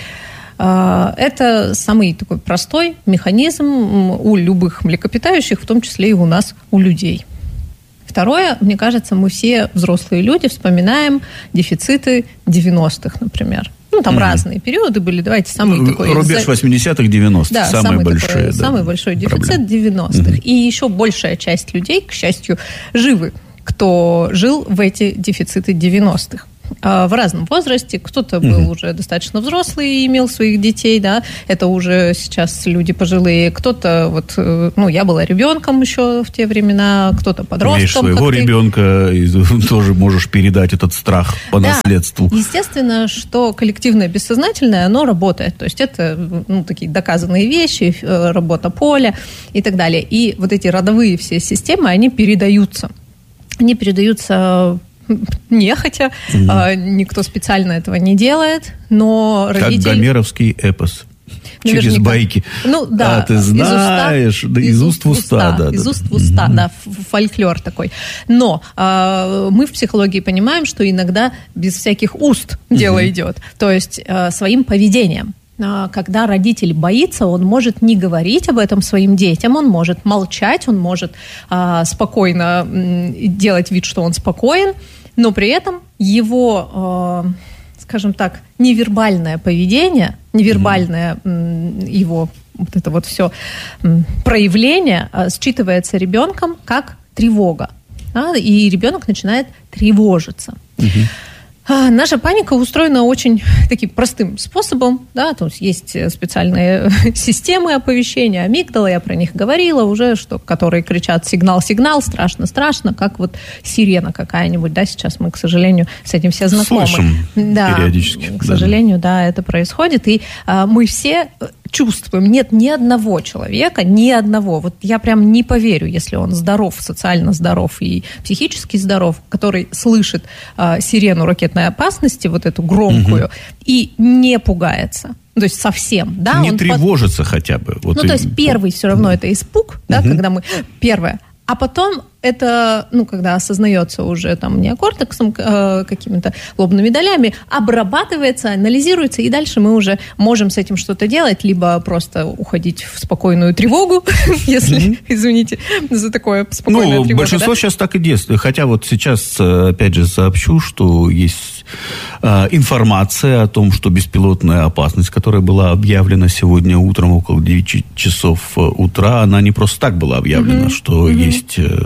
Это самый такой простой механизм у любых млекопитающих, в том числе и у нас, у людей. Второе, мне кажется, мы все взрослые люди вспоминаем дефициты девяностых, например. Ну, там mm-hmm. разные периоды были. Давайте самый ну, такой... Рубеж восьмидесятых, девяностых. Да, самый, самый большой. Такой, да, самый большой дефицит проблем. девяностых. Mm-hmm. И еще большая часть людей, к счастью, живы, кто жил в эти дефициты девяностых. В разном возрасте. Кто-то был mm-hmm. уже достаточно взрослый и имел своих детей, да, это уже сейчас люди пожилые. Кто-то, вот, ну, я была ребенком еще в те времена, кто-то подростком. Имеешь своего ребенка, и тоже можешь передать этот страх по да. наследству. Естественно, что коллективное бессознательное, оно работает. То есть это, ну, такие доказанные вещи, работа поля и так далее. И вот эти родовые все системы, они передаются. Они передаются... нехотя, угу. а, никто специально этого не делает, но родители... Как гомеровский эпос. Наверняка. Через байки. Ну, да. А ты знаешь, из уста, да, из, из уст в уста. уста да, из да. уст в уста, mm-hmm. да, фольклор такой. Но а, мы в психологии понимаем, что иногда без всяких уст mm-hmm. дело идет. То есть а, своим поведением. Когда родитель боится, он может не говорить об этом своим детям, он может молчать, он может а, спокойно м, делать вид, что он спокоен, но при этом его, а, скажем так, невербальное поведение, невербальное м, его вот это вот все м, проявление а, считывается ребенком как тревога, да, и ребенок начинает тревожиться. Угу. Наша паника устроена очень таким простым способом, да, то есть есть специальные системы оповещения, амигдала, я про них говорила уже, что, которые кричат сигнал-сигнал, страшно-страшно, как вот сирена какая-нибудь, да, сейчас мы, к сожалению, с этим все знакомы. Слышим да, периодически. К сожалению, да, да это происходит, и а, мы все чувствуем, нет ни одного человека, ни одного, вот я прям не поверю, если он здоров, социально здоров и психически здоров, который слышит а, сирену ракетной опасности, вот эту громкую, угу. и не пугается. То есть совсем, да? Не он тревожится под... хотя бы. Вот ну, и... то есть первый все равно это испуг, да, угу. когда мы... Первое. А потом это, ну, когда осознается уже там неокортексом, э, какими-то лобными долями, обрабатывается, анализируется, и дальше мы уже можем с этим что-то делать, либо просто уходить в спокойную тревогу, если, извините за такое спокойное тревогу. Ну, большинство сейчас так и действует. Хотя вот сейчас, опять же, сообщу, что есть информация о том, что беспилотная опасность, которая была объявлена сегодня утром около девяти часов утра, она не просто так была объявлена, что есть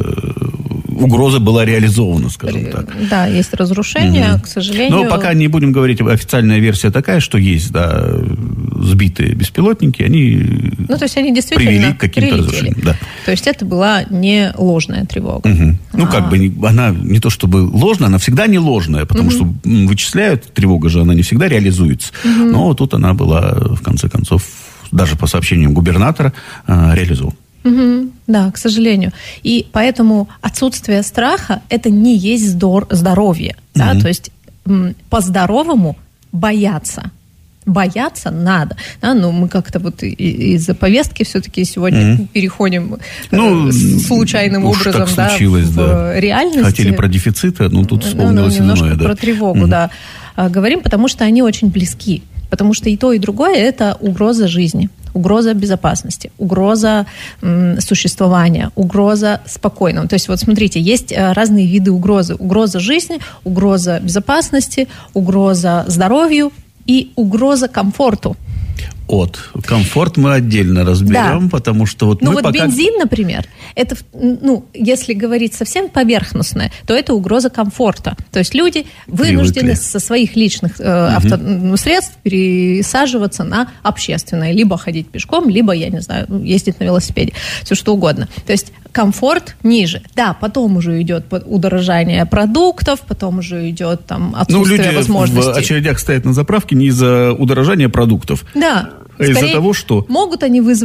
угроза была реализована, скажем так. Да, есть разрушение, угу. к сожалению. Но пока не будем говорить, официальная версия такая, что есть, да, сбитые беспилотники, они, ну, то есть они действительно привели к каким-то разрушениям. Да. То есть это была не ложная тревога. Угу. Ну, а. как бы, она не то чтобы ложная, она всегда не ложная, потому угу. что вычисляют, тревога же, она не всегда реализуется. Угу. Но тут она была, в конце концов, даже по сообщениям губернатора, реализована. Угу, да, к сожалению. И поэтому отсутствие страха – это не есть здор- здоровье. Угу. Да? То есть м- по-здоровому бояться. Бояться надо. Да? Но мы как-то вот из-за повестки все-таки сегодня угу. переходим ну, э, случайным образом да, в да. реальность. Хотели про дефициты, но тут вспомнилось ну, немножко иное. Да. Про тревогу, угу. да. Говорим, потому что они очень близки. Потому что и то, и другое – это угроза жизни, угроза безопасности, угроза м, существования, угроза спокойного. То есть вот смотрите, есть разные виды угрозы. Угроза жизни, угроза безопасности, угроза здоровью и угроза комфорту. От. Комфорт мы отдельно разберем, да. потому что вот ну мы вот пока... бензин, например, это, ну, если говорить совсем поверхностно, то это угроза комфорта. То есть люди вынуждены Привыкли. со своих личных э, угу. авто, средств пересаживаться на общественное. Либо ходить пешком, либо, я не знаю, ездить на велосипеде. Все что угодно. То есть комфорт ниже. Да, потом уже идет удорожание продуктов, потом уже идет там отсутствие ну, люди возможностей. в очередях стоят на заправке не из-за удорожания продуктов. Да. А из-за того, что... Могут они вызвать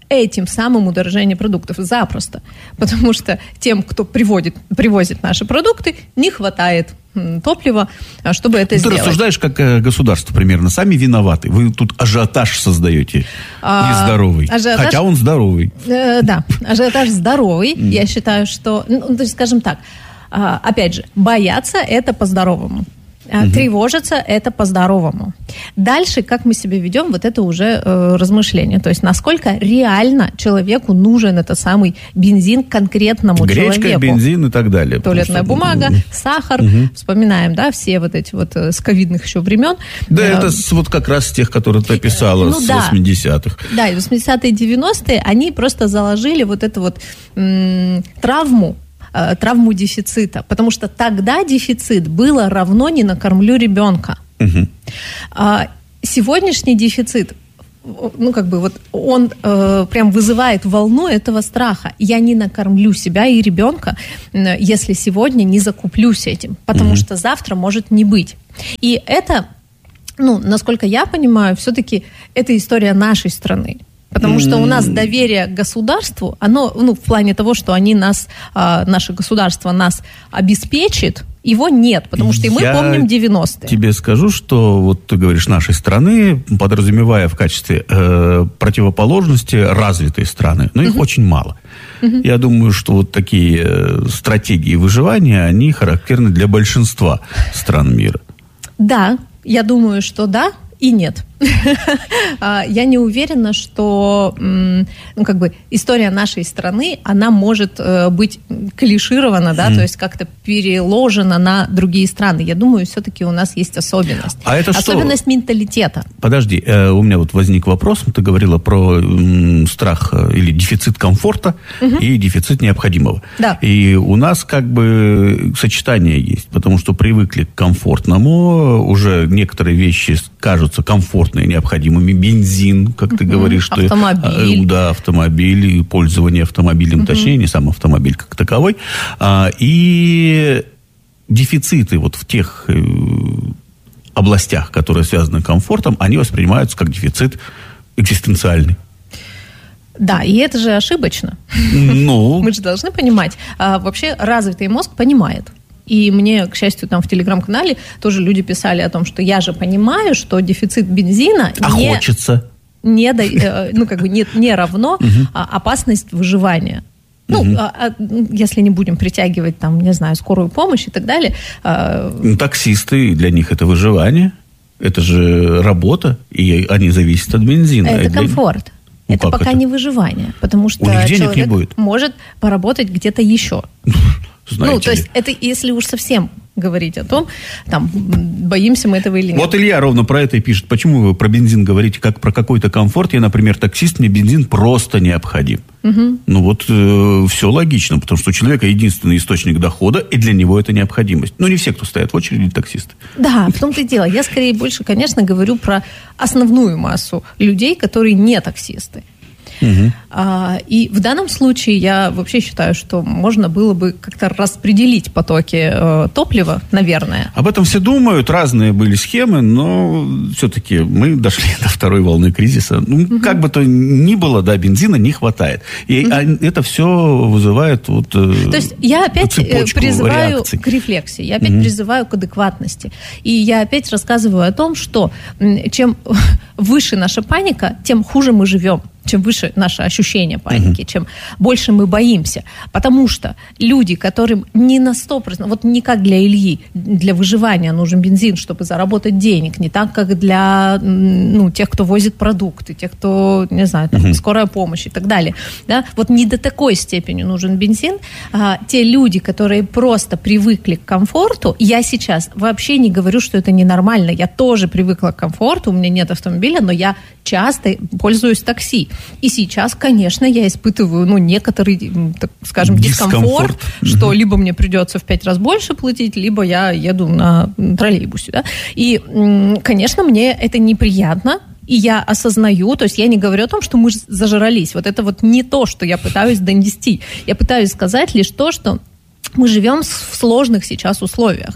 этим самым удорожание продуктов. Запросто. Потому что тем, кто приводит, привозит наши продукты, не хватает топлива, чтобы это Ты сделать. Ты рассуждаешь как государство примерно. Сами виноваты. Вы тут ажиотаж создаете а, нездоровый. Ажиотаж, хотя он здоровый. Э, да, ажиотаж здоровый. Mm. Я считаю, что... Ну, то есть, скажем так, э, опять же, бояться – это по-здоровому. Uh-huh. Тревожиться – это по-здоровому. Дальше, как мы себя ведем, вот это уже э, размышление. То есть, насколько реально человеку нужен этот самый бензин конкретному Гречка, человеку. Гречка, бензин и так далее. Туалетная просто... бумага, сахар. Uh-huh. Вспоминаем, да, все вот эти вот с ковидных еще времен. Да, э, это с, вот как раз с тех, которые ты описала, ну, с да. восьмидесятых. Да, и восьмидесятые, девяностые, они просто заложили вот эту вот м- травму, травму дефицита, потому что тогда дефицит было равно «не накормлю ребенка». Угу. А сегодняшний дефицит, ну, как бы вот он э, прям вызывает волну этого страха. Я не накормлю себя и ребенка, если сегодня не закуплюсь этим, потому угу. что завтра может не быть. И это, ну, насколько я понимаю, все-таки это история нашей страны. Потому что у нас доверие к государству, оно, ну, в плане того, что они нас, а, наше государство нас обеспечит, его нет, потому что и мы Я помним девяностые. Тебе скажу, что вот ты говоришь нашей страны, подразумевая в качестве э, противоположности развитые страны, но их uh-huh. очень мало. Uh-huh. Я думаю, что вот такие э, стратегии выживания, они характерны для большинства стран мира. Да, я думаю, что да. И нет. Я не уверена, что, ну, как бы, история нашей страны, она может быть клиширована, да, mm. то есть как-то переложена на другие страны. Я думаю, все-таки у нас есть особенность. А это особенность что? Менталитета. Подожди, э, у меня вот возник вопрос. Ты говорила про м, страх или дефицит комфорта mm-hmm. и дефицит необходимого. Да. И у нас как бы сочетание есть, потому что привыкли к комфортному, уже некоторые вещи кажутся комфортными, необходимыми. Бензин, как ты говоришь. Что, автомобиль. Э, да, автомобиль, и пользование автомобилем, mm-hmm. точнее, не сам автомобиль как таковой. А, и дефициты вот в тех э, областях, которые связаны с комфортом, они воспринимаются как дефицит экзистенциальный. Да, и это же ошибочно. Ну. Мы же должны понимать. А, вообще развитый мозг понимает. И мне, к счастью, там в телеграм-канале тоже люди писали о том, что я же понимаю, что дефицит бензина а не, хочется. не, ну, как бы не, не равно а, опасность выживания. Ну, угу. а, а, если не будем притягивать, там, не знаю, скорую помощь и так далее. А... Ну, таксисты, для них это выживание, это же работа, и они зависят от бензина. Это комфорт. Ну, это пока это? не выживание, потому что у них денег человек не будет. Может поработать где-то еще. Знаете ну, то есть, ли. это если уж совсем говорить о том, там, боимся мы этого или нет. Вот Илья ровно про это и пишет. Почему вы про бензин говорите, как про какой-то комфорт? Я, например, таксист, мне бензин просто необходим. Угу. Ну, вот э, все логично, потому что у человека единственный источник дохода, и для него это необходимость. Но не все, кто стоят в очереди, таксисты. Да, в том-то и дело. Я, скорее, больше, конечно, говорю про основную массу людей, которые не таксисты. Угу. А, и в данном случае я вообще считаю, что можно было бы как-то распределить потоки э, топлива, наверное. Об этом все думают, разные были схемы, но все-таки мы дошли до второй волны кризиса. Ну, угу. как бы то ни было, да, бензина не хватает. И угу. это все вызывает вот э, То есть я опять призываю реакций. К рефлексии, я опять угу. призываю к адекватности. И я опять рассказываю о том, что чем выше наша паника, тем хуже мы живем. Чем выше наше ощущение паники, uh-huh. чем больше мы боимся. Потому что люди, которым не на сто процентов, вот не как для Ильи, для выживания нужен бензин, чтобы заработать денег, не так, как для ну, тех, кто возит продукты, тех, кто, не знаю, там, uh-huh. скорая помощь и так далее. Да? Вот не до такой степени нужен бензин. А, те люди, которые просто привыкли к комфорту, я сейчас вообще не говорю, что это ненормально. Я тоже привыкла к комфорту, у меня нет автомобиля, но я часто пользуюсь такси. И сейчас, конечно, я испытываю, ну, некоторый, так скажем, дискомфорт, дискомфорт. Что mm-hmm. либо мне придется в пять раз больше платить, либо я еду на троллейбусе, да. И, конечно, мне это неприятно, и я осознаю, то есть я не говорю о том, что мы зажрались. Вот это вот не то, что я пытаюсь донести. Я пытаюсь сказать лишь то, что мы живем в сложных сейчас условиях.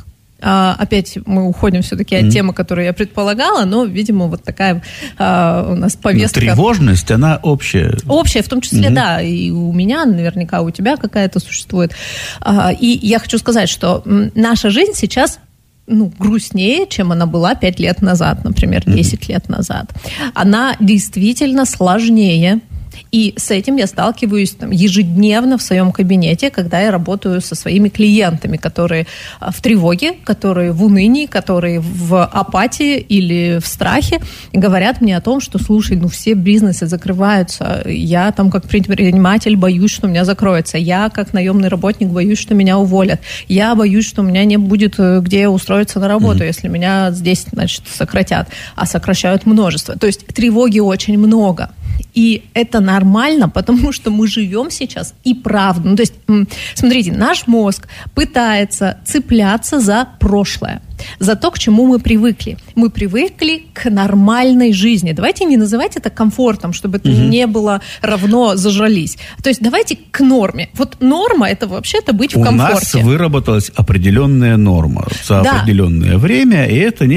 Опять мы уходим все-таки от mm-hmm. темы, которую я предполагала, но, видимо, вот такая у нас повестка. Но тревожность, она общая. Общая, в том числе, mm-hmm. да, и у меня, наверняка у тебя какая-то существует. И я хочу сказать, что наша жизнь сейчас ну, грустнее, чем она была пять лет назад, например, десять mm-hmm. лет назад. Она действительно сложнее. И с этим я сталкиваюсь там, ежедневно в своем кабинете, когда я работаю со своими клиентами, которые в тревоге, которые в унынии, которые в апатии или в страхе, и говорят мне о том, что, слушай, ну все бизнесы закрываются, я там как предприниматель боюсь, что у меня закроется, я как наемный работник боюсь, что меня уволят, я боюсь, что у меня не будет где устроиться на работу, mm-hmm. если меня здесь, значит, сократят, а сокращают множество. То есть тревоги очень много. И это нормально, потому что мы живем сейчас и правда. Ну, то есть, смотрите, наш мозг пытается цепляться за прошлое, за то, к чему мы привыкли. Мы привыкли к нормальной жизни. Давайте не называть это комфортом, чтобы это угу. не было равно зажрались. То есть давайте к норме. Вот норма – это вообще-то быть в комфорте. У нас выработалась определенная норма за да. определенное время, и это не